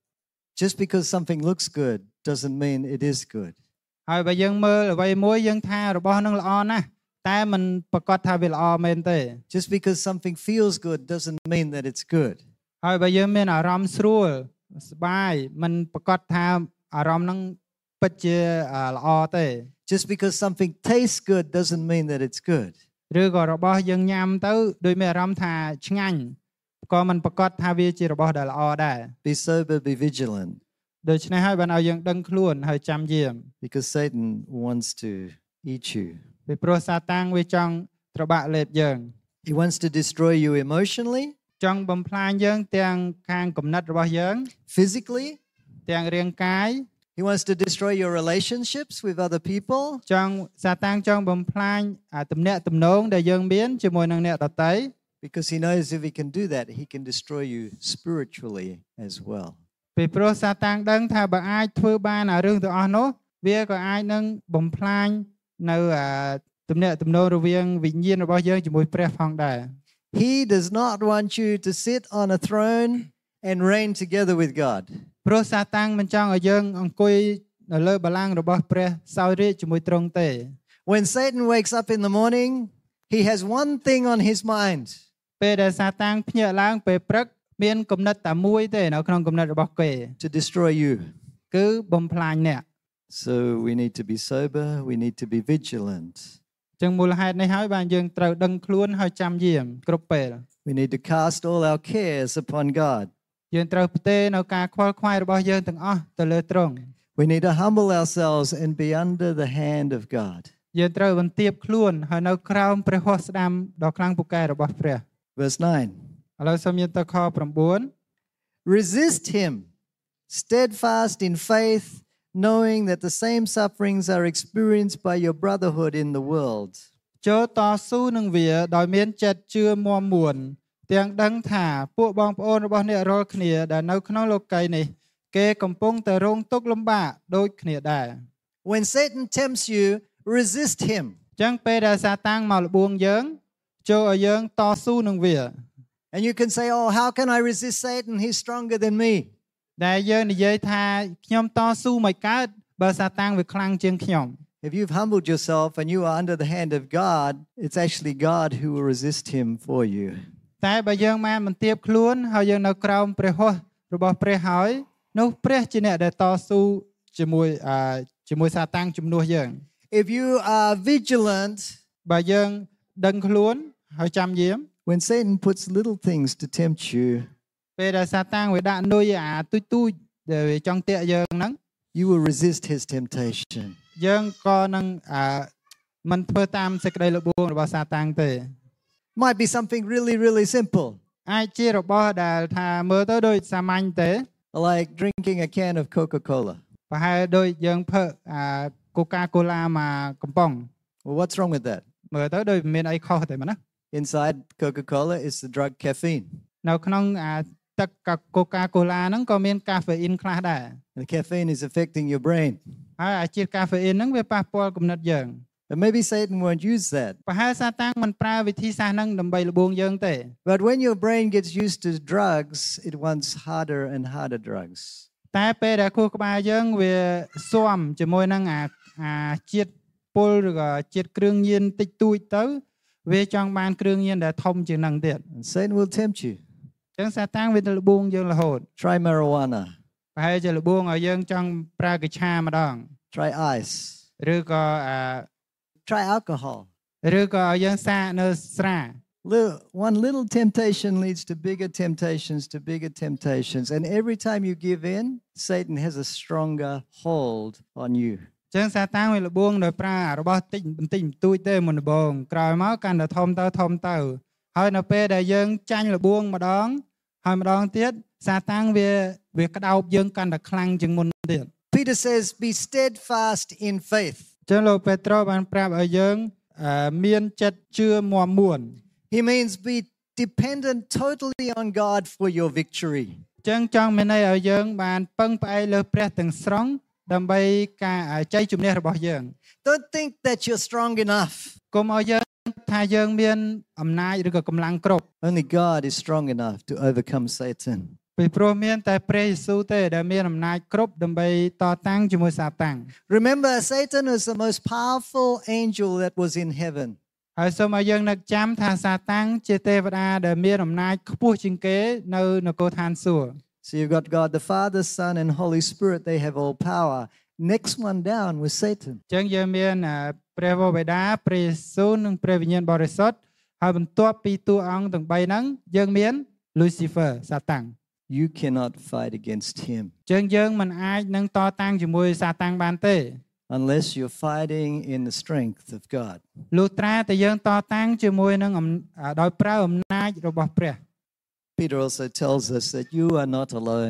Just because something looks good doesn't mean it is good. ហើយបើយើងមើលអ្វីមួយយើងថារបស់នឹងល្អណាស់តែមិនប្រកាសថាវាល្អមែនទេ Just because something feels good doesn't mean that it's good. ហើយបើយើងមានអារម្មណ៍ស្រួលសប្បាយមិនប្រកាសថាអារម្មណ៍នឹងពិតជាល្អទេ Just because something tastes good doesn't mean that it's good. ឬក៏របស់យើងញ៉ាំទៅដោយមានអារម្មណ៍ថាឆ្ងាញ់ក៏មិនប្រកាសថាវាជារបស់ដែលល្អដែរ Be sober, be vigilant. ដូច្នេះហើយបានឲ្យយើងដឹងខ្លួនហើយចាំយាម Because Satan wants to eat you. ពីព្រោះសាតាំងវាចង់ត្របាក់លេបយើង He wants to destroy you emotionally, ចង់បំផ្លាញយើងទាំងខាងគំនិតរបស់យើង physically. ទាំងរាងកាយ He wants to destroy your relationships with other people. ចង់សាតាំងចង់បំផ្លាញទំនាក់ទំនងដែលយើងមានជាមួយនឹងអ្នកដទៃ Because he knows if he can do that, he can destroy you spiritually as well. ពីព្រោះសាតាំងដឹងថាបើអាចធ្វើបានអារឿងទាំងអស់នោះវាក៏អាចនឹងបំផ្លាញនៅទំនាក់ទំនងរវាងវិញ្ញាណរបស់យើងជាមួយព្រះផងដែរ He does not want you to sit on a throne and reign together with God. ព្រោះសាតាំងមិនចង់ឲ្យយើងអង្គុយនៅលើបល្ល័ង្ករបស់ព្រះសោយរាជ្យជាមួយទ្រង់ទេ When Satan wakes up in the morning, he has one thing on his mind. ពេលដែលសាតាំងភ្ញាក់ឡើងពេលព្រឹកមានគំនិតតែមួយទេនៅក្នុងគំនិតរបស់គេ To destroy you. គឺបំផ្លាញអ្នក So we need to be sober, we need to be vigilant. ចឹងមូលហេតុនេះហើយបានយើងត្រូវដឹងខ្លួនហើយចាំយាមគ្រប់ពេល We need to cast all our cares upon God. យើងត្រូវផ្ទេរនៅការខ្វល់ខ្វាយរបស់យើងទាំងអស់ទៅលើទ្រង់ We need to humble ourselves and be under the hand of God. យើងត្រូវបន្ទាបខ្លួនហើយនៅក្រោមព្រះហស្ថស្ដាំដ៏ខ្លាំងពូកែរបស់ព្រះ Verse nine. ឥឡូវសូមយើងទៅខnine Resist him, steadfast in faith, knowing that the same sufferings are experienced by your brotherhood in the world. ចូលតស៊ូនឹងវាដោយមានចិត្តជឿមាំមួនទាំងដឹងថាពួកបងប្អូនរបស់អ្នករាល់គ្នាដែលនៅក្នុងលោកីយ៍នេះគេកំពុងតែរងទុក្ខលំបាកដូចគ្នាដែរ When Satan tempts you, resist him. ចឹងពេលដែលសាតាំងមកលបួងយើងចូលឲ្យយើងតស៊ូនឹងវា And you can say, oh, how can I resist Satan? He's stronger than me. ដែលយើងនិយាយថាខ្ញុំតស៊ូមិនកើតបើសាតាំងវាខ្លាំងជាងខ្ញុំ If you've humbled yourself and you are under the hand of God, it's actually God who will resist him for you. តែបើយើងបានបន្ទាបខ្លួនហើយយើងនៅក្រោមព្រះហស្ថរបស់ព្រះហើយនោះព្រះជាអ្នកដែលតស៊ូជាមួយជាមួយសាតាំងជំនួសយើង If you are vigilant, បើយើងដឹងខ្លួនហើយចាំយាម when Satan puts little things to tempt you, ពេលដែលសាតាំងវាដាក់នុយអាទូចទូចដែលវាចង់ទាក់យើងហ្នឹង you will resist his temptation. យើងក៏នឹងអាមិនធ្វើតាមសេចក្តីល្បួងរបស់សាតាំងទេ Might be something really, really simple, អាចជារបស់ដែលថាមើលទៅដូចសាមញ្ញទេ like drinking a can of Coca-Cola. ប្រហែលដូចយើងផឹកអា Coca-Cola មកកំប៉ុង Well, what's wrong with that? មើលទៅដូចមានអីខុសទេមែនណា Inside Coca-Cola is the drug caffeine. នៅក្នុងអាទឹក Coca-Cola ហ្នឹងក៏មានកាហ្វេអ៊ីនខ្លះដែរ And the caffeine is affecting your brain. ហើយអាជាតិកាហ្វេអ៊ីនហ្នឹងវាប៉ះពាល់គំនិតយើង But maybe Satan won't use that. ប្រហែលសាតាំងមិនប្រើវិធីសាស្ត្រហ្នឹងដើម្បីល្បួងយើងទេ But when your brain gets used to drugs, it wants harder and harder drugs. តែពេលដែលខួរក្បាលយើងវាស៊ាំជាមួយនឹងអាអាជាតិពុលឬក៏ជាតិគ្រឿងញៀនតិចតួចទៅវាចង់បានគ្រឿងញៀនដែលធំជាងហ្នឹងទៀត And Satan will tempt you. អញ្ចឹងសាតាំងវាល្បួងយើងរហូត Try marijuana. ប្រហែលជាល្បួងឲ្យយើងចង់ប្រើកញ្ឆាម្ដង Try ice. ឬក៏អា Try alcohol. ឬក៏ឲ្យយើងសាកនៅស្រា Little, one little temptation leads to bigger temptations, to bigger temptations. And every time you give in, Satan has a stronger hold on you. អញ្ចឹងសាតាំងវាល្បួងដោយប្រើរបស់តិចបន្តិចបន្តួចទេមុនដំបូងក្រោយមកកាន់តែធំទៅធំទៅហើយនៅពេលដែលយើងចាញ់ល្បួងម្ដងហើយម្ដងទៀតសាតាំងវាវាក្តោបយើងកាន់តែខ្លាំងជាងមុនទៀត Peter says, be steadfast in faith. អញ្ចឹងលោកពេត្រុសបានប្រាប់ឲ្យយើងមានចិត្តជឿមាំមួន He means be dependent totally on God for your victory. អញ្ចឹងចង់មានន័យឲ្យយើងបានពឹងផ្អែកលើព្រះទាំងស្រុងដើម្បីការជ័យជំនះរបស់យើង Don't think that you're strong enough. កុំឲ្យយើងថាយើងមានអំណាចឬក៏កម្លាំងគ្រប់ Only God is strong enough to overcome Satan. ពីព្រោះមានតែព្រះយេស៊ូវទេដែលមានអំណាចគ្រប់ដើម្បីតតាំងជាមួយសាតាំង Remember, Satan is the most powerful angel that was in heaven. ហើយសូមឲ្យយើងនឹកចាំថាសាតាំងជាទេវតាដែលមានអំណាចខ្ពស់ជាងគេនៅនគរឋានសួគ៌ So you've got God the Father, Son, and Holy Spirit. They have all power. Next one down was Satan. អញ្ចឹងយើងមានព្រះវរបិតាព្រះយេស៊ូវនិងព្រះវិញ្ញាណបរិសុទ្ធហើយបន្ទាប់ពីតួអង្គទាំងបីហ្នឹងយើងមាន Lucifer សាតាំង You cannot fight against him អញ្ចឹងយើងមិនអាចនឹងតតាំងជាមួយសាតាំងបានទេ unless you're fighting in the strength of God. លុះត្រាតែយើងតតាំងជាមួយនឹងដោយប្រើអំណាចរបស់ព្រះ Peter also tells us that you are not alone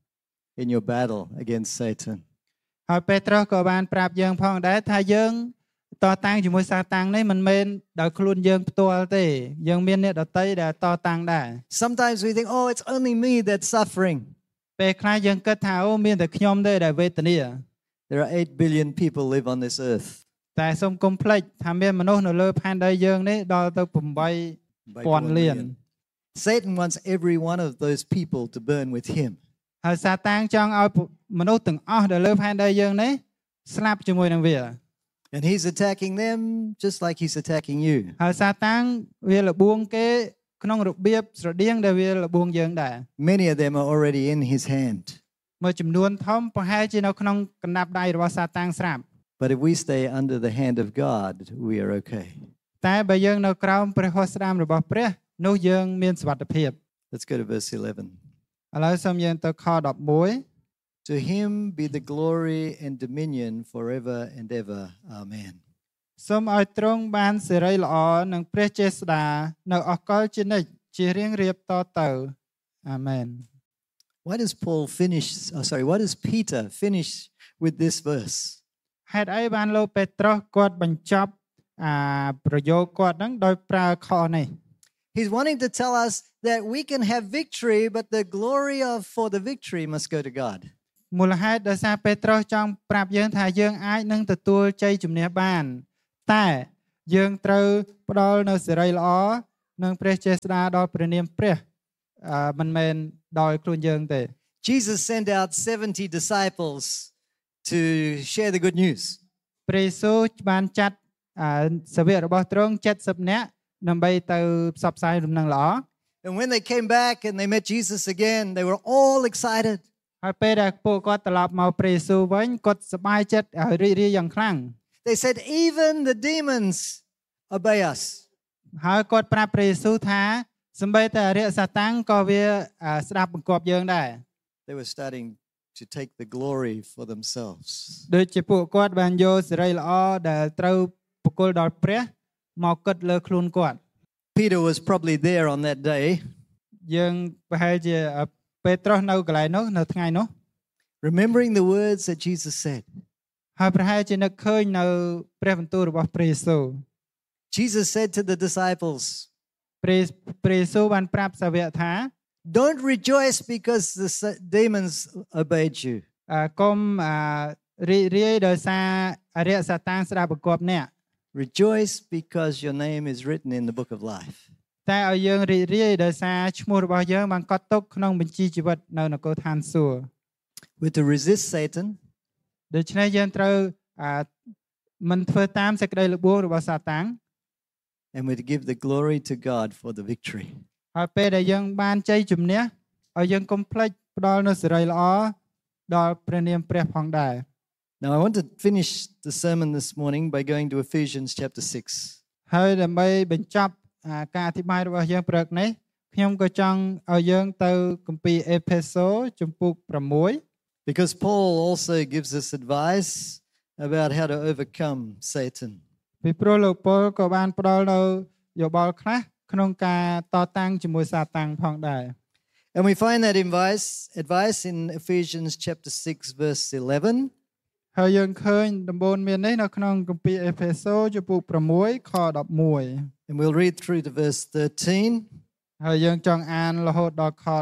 in your battle against Satan. ហើយពេត្រុសក៏បានប្រាប់យើងផងដែរថាយើងតតាំងជាមួយសាតាំងនេះមិនមែនដោយខ្លួនយើងផ្ទាល់ទេយើងមានអ្នកដទៃដែលតតាំងដែរ Sometimes we think, oh, it's only me that's suffering. ពេលខ្លះយើងគិតថាអូមានតែខ្ញុំទេដែលវេទនា There are eight billion people live on this earth. តែសូមកុំភ្លេចថាមានមនុស្សនៅលើផែនដីយើងនេះដល់ទៅeightពាន់លាន Satan wants every one of those people to burn with him. ហើយសាតាំងចង់ឲ្យមនុស្សទាំងអស់ដែលលើផែនដីយើងនេះស្លាប់ជាមួយនឹងវា And he's attacking them just like he's attacking you. ហើយសាតាំងវាលបួងគេក្នុងរបៀបស្រដៀងដែលវាលបួងយើងដែរ Many of them are already in his hand. មួយចំនួនធំប្រហែលជានៅក្នុងកណ្ដាប់ដៃរបស់សាតាំងស្រាប់ But if we stay under the hand of God, we are okay. តែបើយើងនៅក្រោមព្រះហស្ថស្ដាមរបស់ព្រះនោះយើងមានសុវត្ថិភាព Let's go to verse eleven. ឥឡូវសូមយើងទៅខeleven To him be the glory and dominion forever and ever. Amen. សូមឲ្យទ្រង់បានសិរីល្អនិងព្រះចេស្តានៅអកលជានិច្ចជារៀងរៀបតទៅ Amen. Why does Paul finish, oh, sorry, why does Peter finish with this verse? ហេតុអីបានលោកពេត្រុសគាត់បញ្ចប់អាប្រយោគគាត់ហ្នឹងដោយប្រើខនេះ He's wanting to tell us that we can have victory, but the glory of for the victory must go to God. មូលហេតុដោយសារពេត្រុសចង់ប្រាប់យើងថាយើងអាចនឹងទទួលជ័យជំនះបានតែយើងត្រូវផ្ដល់នៅសេរីល្អនឹងព្រះចេស្តាដល់ព្រះនាមព្រះអឺមិនមែនដោយខ្លួនយើងទេ Jesus sent out seventy disciples to share the good news. ព្រះយេស៊ូវបានចាត់អឺសាវករបស់ទ្រង់70នាក់ដើម្បីទៅផ្សព្វផ្សាយដំណឹងល្អ And when they came back and they met Jesus again, they were all excited. ហើយពេលដែលពួកគាត់ត្រឡប់មកព្រះយេស៊ូវវិញគាត់សប្បាយចិត្តហើយរីករាយយ៉ាងខ្លាំង They said, even the demons obey us. ហើយគាត់ប្រាប់ព្រះយេស៊ូវថាសូម្បីតែអរិយសាតាំងក៏វាស្ដាប់បង្គាប់យើងដែរ They were starting to take the glory for themselves. ដូចជាពួកគាត់បានយកសេរីល្អដែលត្រូវប្រគល់ដល់ព្រះមកគិតលើខ្លួនគាត់ Peter was probably there on that day. យើងប្រហែលជាពេត្រុសនៅកន្លែងនោះនៅថ្ងៃនោះ Remembering the words that Jesus said. ហើយប្រហែលជានឹកឃើញនៅព្រះបន្ទូលរបស់ព្រះយេស៊ូវ Jesus said to the disciples, ព្រះព្រះយេស៊ូវបានប្រាប់សាវកថា don't rejoice because the demons obeyed you. កុំរីករាយដោយសារអរិយសាតាំងស្ដាប់បង្គាប់អ្នក Rejoice because your name is written in the book of life. តែឲ្យយើងរីករាយដោយសារឈ្មោះរបស់យើងបានកត់ទុកក្នុងបញ្ជីជីវិតនៅនគរឋានសួគ៌ We're to resist Satan. ដូច្នេះយើងត្រូវមិនធ្វើតាមសេចក្តីល្បួងរបស់សាតាំង And we're to give the glory to God for the victory. ហើយពេលដែលយើងបានជ័យជំនះឲ្យយើងកុំភ្លេចផ្ដល់នូវសេរីល្អដល់ព្រះនាមព្រះផងដែរ Now I want to finish the sermon this morning by going to Ephesians chapter six. ហើយដើម្បីបញ្ចប់ការអធិប្បាយរបស់យើងព្រឹកនេះខ្ញុំក៏ចង់ឲ្យយើងទៅគម្ពីរអេផេសូជំពូក6 Because Paul also gives us advice about how to overcome Satan. ពីព្រោះលោកប៉ូលក៏បានផ្ដល់នូវយោបល់ខ្លះក្នុងការតតាំងជាមួយសាតាំងផងដែរ And we find that advice advice in Ephesians chapter six verse eleven. ហើយយើងឃើញដំបូន្មាននេះនៅក្នុងគម្ពីរអេផេសូជំពូក6ខ11 And we'll read through to verse thirteen. ហើយយើងចង់អានរហូតដល់ខ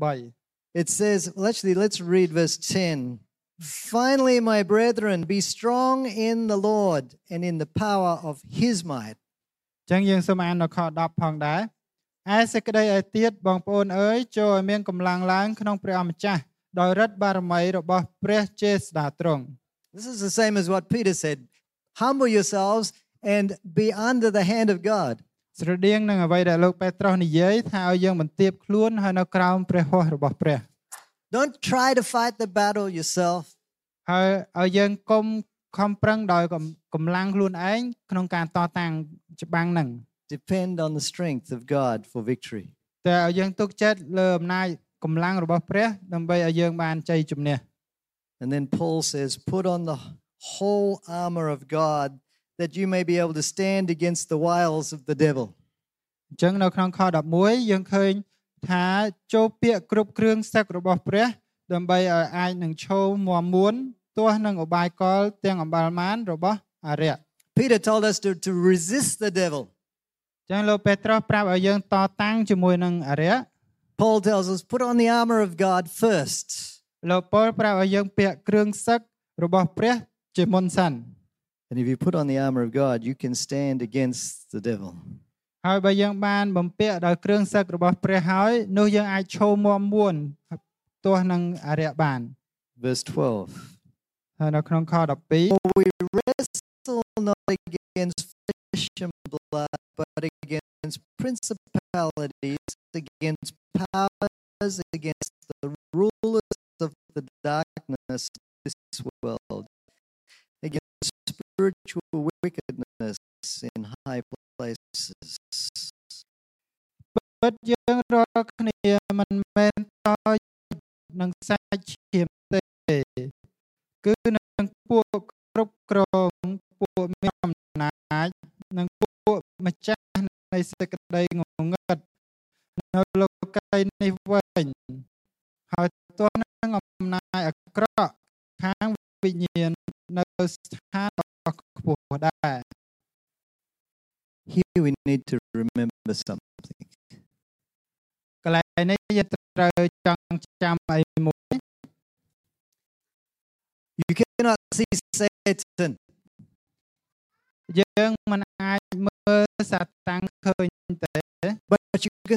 13 It says, well actually let's read verse ten. Finally, my brethren, be strong in the Lord and in the power of his might. ចឹងយើងសូមអាននៅខ10ផងដែរឯសេចក្តីឲ្យទៀតបងប្អូនអើយចូលឲ្យមានកម្លាំងឡើងក្នុងព្រះអម្ចាស់ដោយឫទ្ធិបារមីរបស់ព្រះចេស្តាទ្រង់ This is the same as what Peter said. Humble yourselves and be under the hand of God. ស្រដៀងនឹងអ្វីដែលលោកពេត្រុសនិយាយថាឲ្យយើងបន្ទាបខ្លួនហើយនៅក្រោមព្រះហស្ថរបស់ព្រះ Don't try to fight the battle yourself. ហើយឲ្យយើងកុំខំប្រឹងដោយកម្លាំងខ្លួនឯងក្នុងការតតាំងច្បាំងហ្នឹង Depend on the strength of God for victory. តែឲ្យយើងទុកចិត្តលើអំណាចកម្លាំងរបស់ព្រះដើម្បីឲ្យយើងបានជ័យជំនះ And then Paul says, put on the whole armor of God that you may be able to stand against the wiles of the devil. អញ្ចឹងនៅក្នុងខ11យើងឃើញថាចូលពាក្យគ្រប់គ្រឿងសឹករបស់ព្រះដើម្បីឲ្យអាចនឹងឈរមាំមួនទាស់នឹងឧបាយកលទាំងអំបាលមានរបស់អរិយ Peter told us to, to resist the devil. អញ្ចឹងលោកពេត្រុសប្រាប់ឲ្យយើងតតាំងជាមួយនឹងអរិយ Paul tells us put on the armor of God first. លោកប៉ូលប្រាប់ឲ្យយើងពាក់គ្រឿងសឹករបស់ព្រះជាមុនសិន And if you put on the armor of God, you can stand against the devil. ហើយបើយើងបានបំពាក់ដោយគ្រឿងសឹករបស់ព្រះហើយនោះយើងអាចឈរមាំមួនទាស់នឹងអរិយបាន Verse twelve. ហើយនៅក្នុងខ12 We wrestle not against flesh and blood, but against principalities, against powers, against the rulers of the darkness of this world, against spiritual wickedness in high places. ពិតយើងរាល់គ្នាមិនមែនតនឹងសាច់ឈាមទេគឺនឹងពួកគ្រប់គ្រងពួកមានអំណាចនិងពួកម្ចាស់នៃសេចក្តីងងឹតនៅលោកីយ៍នេះវិញហើយទាស់នឹងអំណាចអាក្រក់ខាងវិញ្ញាណនៅស្ថានដ៏ខ្ពស់ដែរ Here we need to remember something. កន្លែងនេះយើងត្រូវចងចាំអីមួយ You cannot see Satan. យើងមិនអាចមើលសាតាំងឃើញទេ But you can